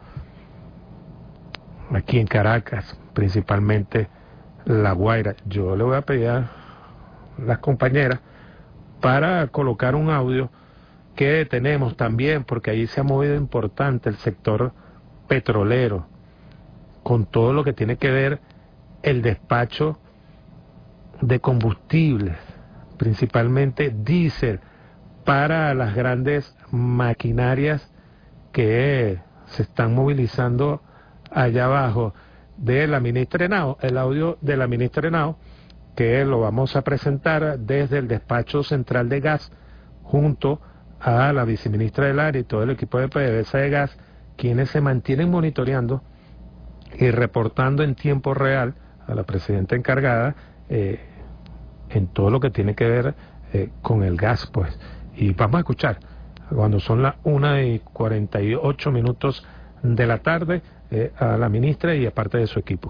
aquí en Caracas, principalmente La Guaira. Yo le voy a pedir a las compañeras para colocar un audio que tenemos también, porque ahí se ha movido importante el sector petrolero, con todo lo que tiene que ver el despacho de combustibles, principalmente diésel, para las grandes maquinarias que se están movilizando allá abajo, de la ministra Henao, el audio de la ministra Henao, que lo vamos a presentar desde el despacho central de gas, junto a la viceministra del área y todo el equipo de PDVSA de gas, quienes se mantienen monitoreando y reportando en tiempo real a la presidenta encargada eh, en todo lo que tiene que ver eh, con el gas, pues. Y vamos a escuchar, cuando son las una y cuarenta y ocho minutos de la tarde, eh, a la ministra y a parte de su equipo.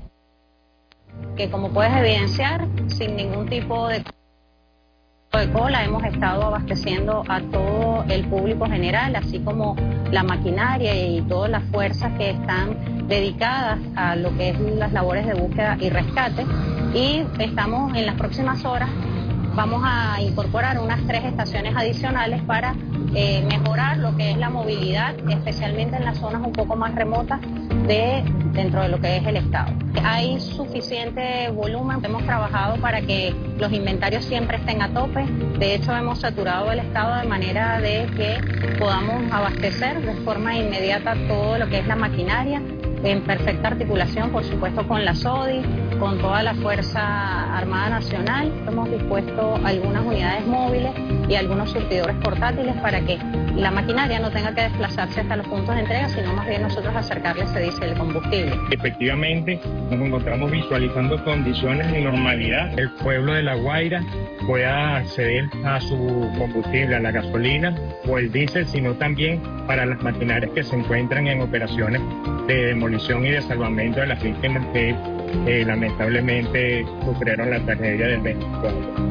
Que como puedes evidenciar, sin ningún tipo de de cola, hemos estado abasteciendo a todo el público general, así como la maquinaria y todas las fuerzas que están dedicadas a lo que es las labores de búsqueda y rescate. Y estamos en las próximas horas, vamos a incorporar unas tres estaciones adicionales para eh, mejorar lo que es la movilidad, especialmente en las zonas un poco más remotas de dentro de lo que es el estado. Hay suficiente volumen, hemos trabajado para que los inventarios siempre estén a tope. De hecho, hemos saturado el estado de manera de que podamos abastecer de forma inmediata todo lo que es la maquinaria, en perfecta articulación, por supuesto, con la SODI, con toda la Fuerza Armada Nacional. Hemos dispuesto algunas unidades móviles y algunos surtidores portátiles para que la maquinaria no tenga que desplazarse hasta los puntos de entrega, sino más bien nosotros acercarle ese diésel combustible. Efectivamente, nos encontramos visualizando condiciones de normalidad. El pueblo de La Guaira pueda acceder a su combustible, a la gasolina o el diésel, sino también para las maquinarias que se encuentran en operaciones de demolición y de salvamento de las víctimas que eh, lamentablemente sufrieron la tragedia del veinticuatro.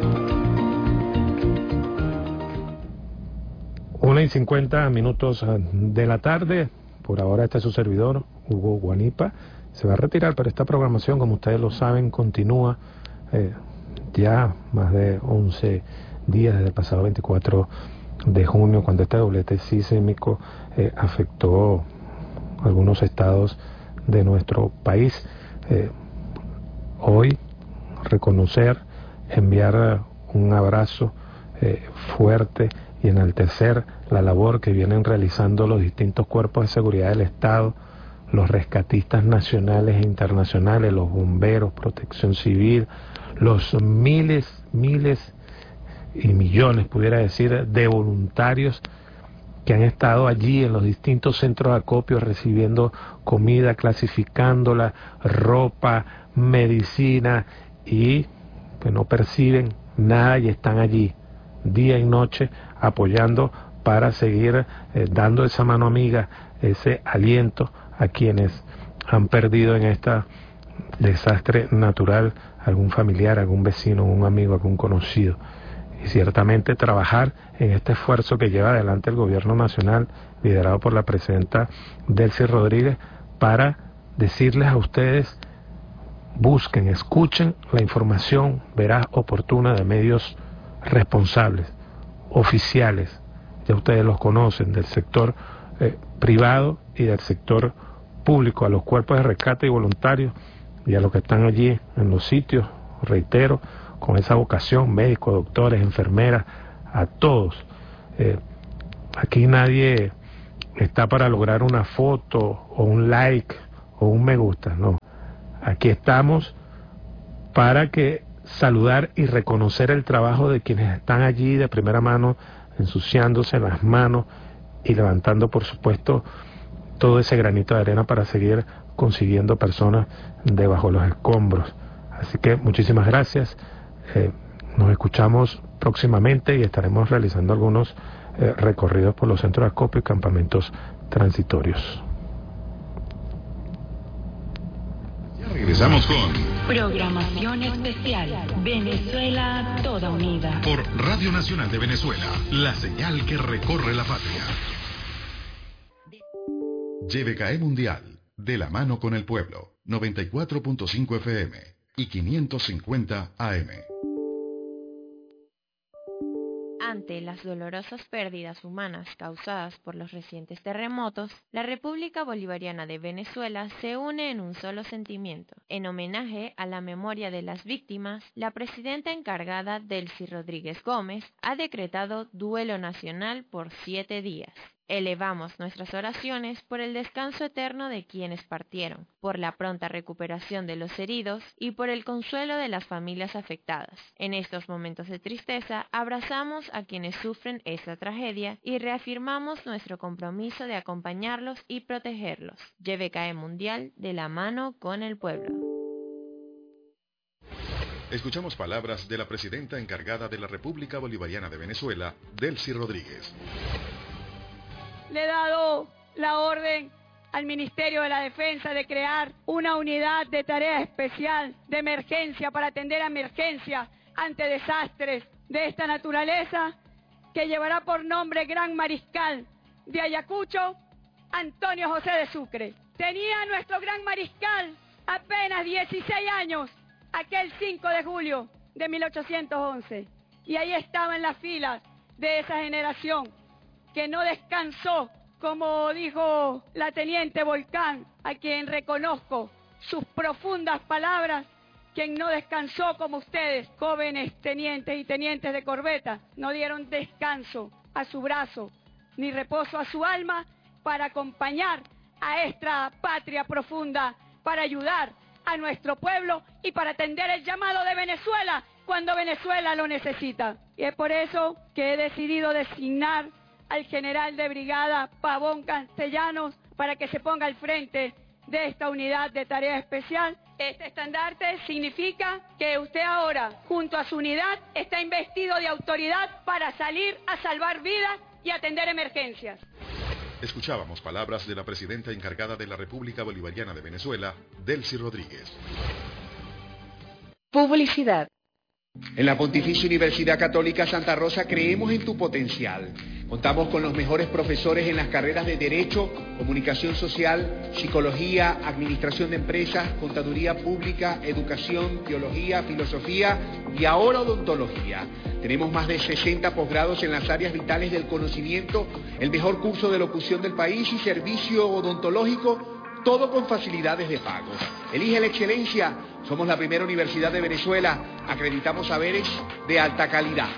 Una y cincuenta minutos de la tarde. Por ahora este es su servidor, Hugo Guanipa. Se va a retirar, pero esta programación, como ustedes lo saben, continúa eh, ya más de once días desde el pasado veinticuatro de junio, cuando este doblete sísmico eh, afectó algunos estados de nuestro país. Eh, hoy reconocer, enviar un abrazo eh, fuerte y enaltecer la labor que vienen realizando los distintos cuerpos de seguridad del Estado, los rescatistas nacionales e internacionales, los bomberos, protección civil, los miles, miles y millones, pudiera decir, de voluntarios que han estado allí en los distintos centros de acopio recibiendo comida, clasificándola, ropa, medicina, y que no perciben nada y están allí día y noche apoyando para seguir eh, dando esa mano amiga, ese aliento a quienes han perdido en este desastre natural algún familiar, algún vecino, un amigo, algún conocido. Y ciertamente trabajar en este esfuerzo que lleva adelante el gobierno nacional, liderado por la presidenta Delcy Rodríguez, para decirles a ustedes: busquen, escuchen la información veraz, oportuna, de medios responsables, oficiales, ya ustedes los conocen, del sector eh, privado y del sector público, a los cuerpos de rescate y voluntarios y a los que están allí en los sitios, reitero, con esa vocación, médicos, doctores, enfermeras, a todos. Eh, aquí nadie está para lograr una foto o un like o un me gusta, no. Aquí estamos para que saludar y reconocer el trabajo de quienes están allí de primera mano, ensuciándose las manos y levantando, por supuesto, todo ese granito de arena para seguir consiguiendo personas debajo de los escombros. Así que muchísimas gracias. Eh, nos escuchamos próximamente y estaremos realizando algunos eh, recorridos por los centros de acopio y campamentos transitorios. Ya regresamos con programación especial Venezuela Toda Unida por Radio Nacional de Venezuela, la señal que recorre la patria. Y V K E Mundial, de la mano con el pueblo, noventa y cuatro punto cinco F M y quinientos cincuenta A M. Ante las dolorosas pérdidas humanas causadas por los recientes terremotos, la República Bolivariana de Venezuela se une en un solo sentimiento. En homenaje a la memoria de las víctimas, la presidenta encargada, Delcy Rodríguez Gómez, ha decretado duelo nacional por siete días. Elevamos nuestras oraciones por el descanso eterno de quienes partieron, por la pronta recuperación de los heridos y por el consuelo de las familias afectadas. En estos momentos de tristeza, abrazamos a quienes sufren esta tragedia y reafirmamos nuestro compromiso de acompañarlos y protegerlos. Y V K E Mundial, de la mano con el pueblo. Escuchamos palabras de la presidenta encargada de la República Bolivariana de Venezuela, Delcy Rodríguez. Le he dado la orden al Ministerio de la Defensa de crear una unidad de tarea especial de emergencia para atender a emergencias ante desastres de esta naturaleza, que llevará por nombre Gran Mariscal de Ayacucho, Antonio José de Sucre. Tenía nuestro Gran Mariscal apenas dieciséis años aquel cinco de julio de mil ochocientos once, y ahí estaba en las filas de esa generación que no descansó, como dijo la teniente Volcán, a quien reconozco sus profundas palabras, quien no descansó como ustedes, jóvenes tenientes y tenientes de corbeta, no dieron descanso a su brazo, ni reposo a su alma, para acompañar a esta patria profunda, para ayudar a nuestro pueblo y para atender el llamado de Venezuela cuando Venezuela lo necesita. Y es por eso que he decidido designar al general de brigada Pavón Castellanos para que se ponga al frente de esta unidad de tarea especial. Este estandarte significa que usted ahora, junto a su unidad, está investido de autoridad para salir a salvar vidas y atender emergencias. Escuchábamos palabras de la presidenta encargada de la República Bolivariana de Venezuela, Delcy Rodríguez. Publicidad. En la Pontificia Universidad Católica Santa Rosa creemos en tu potencial. Contamos con los mejores profesores en las carreras de Derecho, Comunicación Social, Psicología, Administración de Empresas, Contaduría Pública, Educación, Teología, Filosofía y ahora Odontología. Tenemos más de sesenta posgrados en las áreas vitales del conocimiento, el mejor curso de locución del país y servicio odontológico, todo con facilidades de pago. Elige la excelencia. Somos la primera universidad de Venezuela. Acreditamos saberes de alta calidad.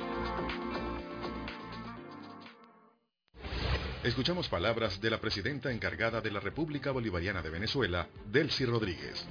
Escuchamos palabras de la presidenta encargada de la República Bolivariana de Venezuela, Delcy Rodríguez.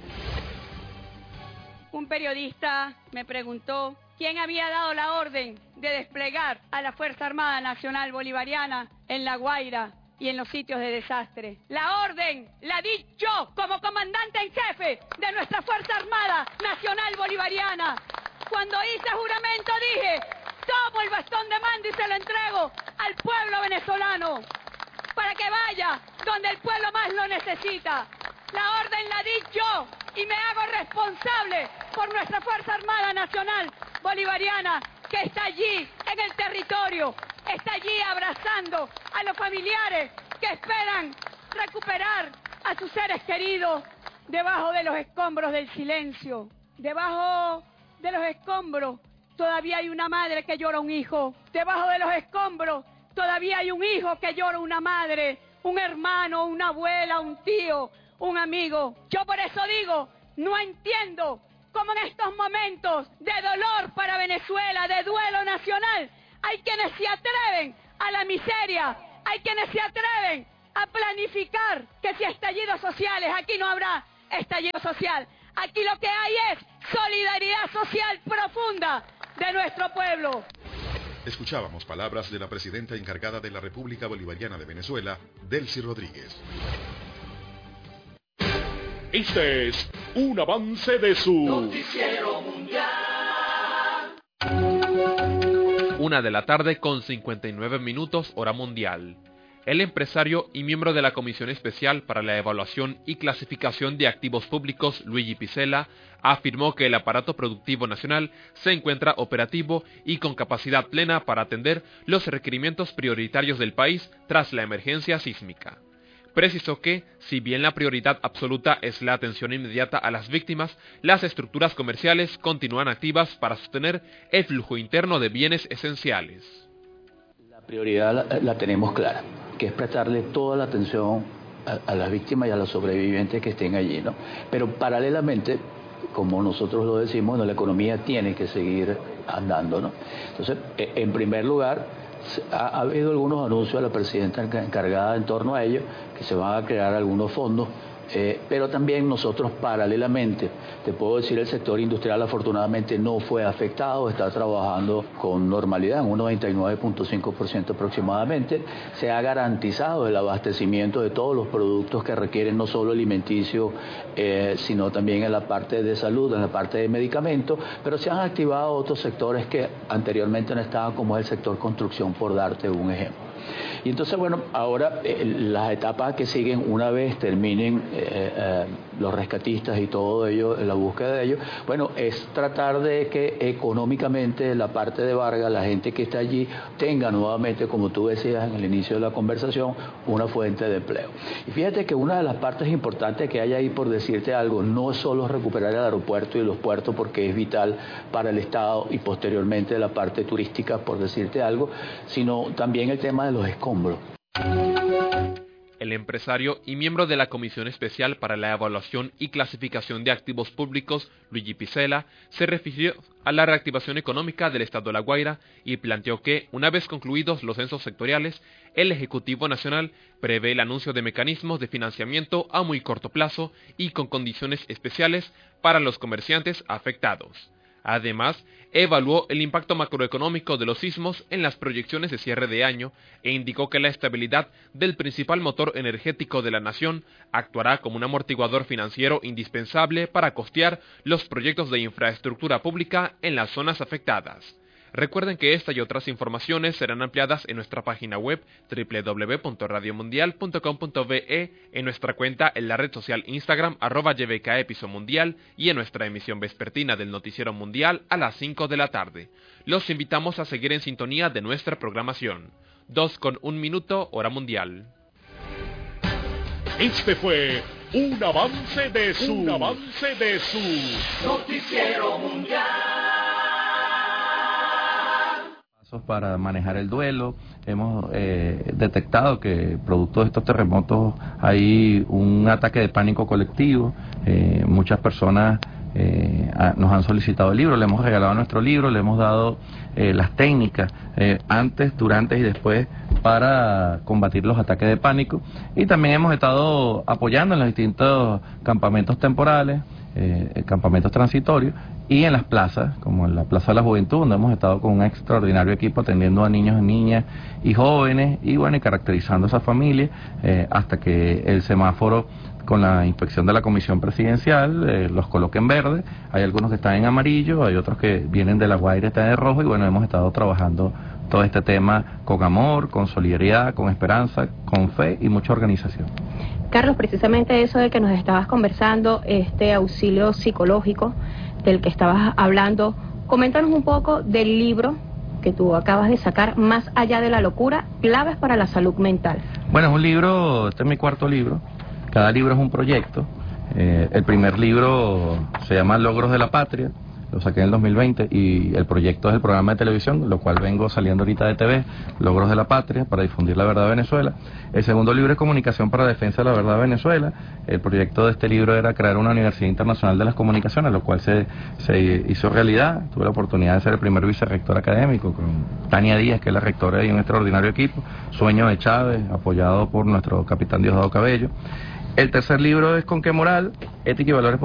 Un periodista me preguntó quién había dado la orden de desplegar a la Fuerza Armada Nacional Bolivariana en La Guaira y en los sitios de desastre. La orden la di yo como comandante en jefe de nuestra Fuerza Armada Nacional Bolivariana. Cuando hice juramento dije, tomo el bastón de mando y se lo entrego al pueblo venezolano para que vaya donde el pueblo más lo necesita. La orden la di yo y me hago responsable por nuestra Fuerza Armada Nacional Bolivariana, que está allí en el territorio, está allí abrazando a los familiares que esperan recuperar a sus seres queridos debajo de los escombros del silencio. Debajo de los escombros todavía hay una madre que llora un hijo. Debajo de los escombros todavía hay un hijo que llora, una madre, un hermano, una abuela, un tío, un amigo. Yo por eso digo, no entiendo cómo en estos momentos de dolor para Venezuela, de duelo nacional, hay quienes se atreven a la miseria, hay quienes se atreven a planificar que si estallidos sociales, aquí no habrá estallido social. Aquí lo que hay es solidaridad social profunda de nuestro pueblo. Escuchábamos palabras de la presidenta encargada de la República Bolivariana de Venezuela, Delcy Rodríguez. Este es un avance de su Noticiero Mundial. Una de la tarde con cincuenta y nueve minutos hora mundial. El empresario y miembro de la Comisión Especial para la Evaluación y Clasificación de Activos Públicos, Luigi Piccella, afirmó que el aparato productivo nacional se encuentra operativo y con capacidad plena para atender los requerimientos prioritarios del país tras la emergencia sísmica. Precisó que, si bien la prioridad absoluta es la atención inmediata a las víctimas, las estructuras comerciales continúan activas para sostener el flujo interno de bienes esenciales. La prioridad la, la tenemos clara, que es prestarle toda la atención a, a las víctimas y a los sobrevivientes que estén allí, ¿no? Pero paralelamente, como nosotros lo decimos, ¿no?, la economía tiene que seguir andando, ¿no? Entonces, en primer lugar, ha, ha habido algunos anuncios a la presidenta encargada en torno a ello, que se van a crear algunos fondos, eh, pero también nosotros paralelamente, te puedo decir, el sector industrial afortunadamente no fue afectado, está trabajando con normalidad, en un noventa y nueve punto cinco por ciento aproximadamente. Se ha garantizado el abastecimiento de todos los productos que requieren no solo alimenticio, eh, sino también en la parte de salud, en la parte de medicamentos, pero se han activado otros sectores que anteriormente no estaban, como es el sector construcción, por darte un ejemplo. Y entonces, bueno, ahora eh, las etapas que siguen, una vez terminen eh, eh, los rescatistas y todo ello, la búsqueda de ellos, bueno, es tratar de que económicamente la parte de Vargas, la gente que está allí, tenga nuevamente, como tú decías en el inicio de la conversación, una fuente de empleo. Y fíjate que una de las partes importantes que hay ahí, por decirte algo, no es solo recuperar el aeropuerto y los puertos, porque es vital para el Estado, y posteriormente la parte turística, por decirte algo, sino también el tema de los escombros. El empresario y miembro de la Comisión Especial para la Evaluación y Clasificación de Activos Públicos, Luigi Piccella, se refirió a la reactivación económica del Estado de La Guaira y planteó que, una vez concluidos los censos sectoriales, el Ejecutivo Nacional prevé el anuncio de mecanismos de financiamiento a muy corto plazo y con condiciones especiales para los comerciantes afectados. Además, evaluó el impacto macroeconómico de los sismos en las proyecciones de cierre de año e indicó que la estabilidad del principal motor energético de la nación actuará como un amortiguador financiero indispensable para costear los proyectos de infraestructura pública en las zonas afectadas. Recuerden que esta y otras informaciones serán ampliadas en nuestra página web doble u doble u doble u punto radio mundial punto com punto be, en nuestra cuenta en la red social Instagram arroba Y B K E Piso Mundial y en nuestra emisión vespertina del Noticiero Mundial a las cinco de la tarde. Los invitamos a seguir en sintonía de nuestra programación. Dos con un minuto, hora mundial. Este fue un avance de su, un avance de su Noticiero Mundial. Para manejar el duelo. Hemos eh, detectado que producto de estos terremotos hay un ataque de pánico colectivo. Eh, muchas personas eh, a, nos han solicitado el libro, le hemos regalado nuestro libro, le hemos dado eh, las técnicas eh, antes, durante y después para combatir los ataques de pánico, y también hemos estado apoyando en los distintos campamentos temporales, eh, campamentos transitorios, y en las plazas, como en la Plaza de la Juventud, donde hemos estado con un extraordinario equipo atendiendo a niños, niñas y jóvenes, y bueno, y caracterizando a esa familia, eh, hasta que el semáforo con la inspección de la Comisión Presidencial eh, los coloque en verde. Hay algunos que están en amarillo, hay otros que vienen de La Guaira, están en rojo, y bueno, hemos estado trabajando todo este tema con amor, con solidaridad, con esperanza, con fe y mucha organización. Carlos, precisamente eso de que nos estabas conversando, este auxilio psicológico del que estabas hablando, coméntanos un poco del libro que tú acabas de sacar, Más allá de la locura, claves para la salud mental. Bueno, es un libro, este es mi cuarto libro, cada libro es un proyecto. Eh, el primer libro se llama Logros de la Patria, lo saqué en el dos mil veinte, y el proyecto es el programa de televisión, lo cual vengo saliendo ahorita de T V, Logros de la Patria, para difundir la verdad de Venezuela. El segundo libro es Comunicación para la Defensa de la Verdad de Venezuela. El proyecto de este libro era crear una Universidad Internacional de las Comunicaciones, lo cual se, se hizo realidad. Tuve la oportunidad de ser el primer vicerrector académico con Tania Díaz, que es la rectora de un extraordinario equipo, Sueño de Chávez, apoyado por nuestro capitán Diosdado Cabello. El tercer libro es Con qué moral, ética y valores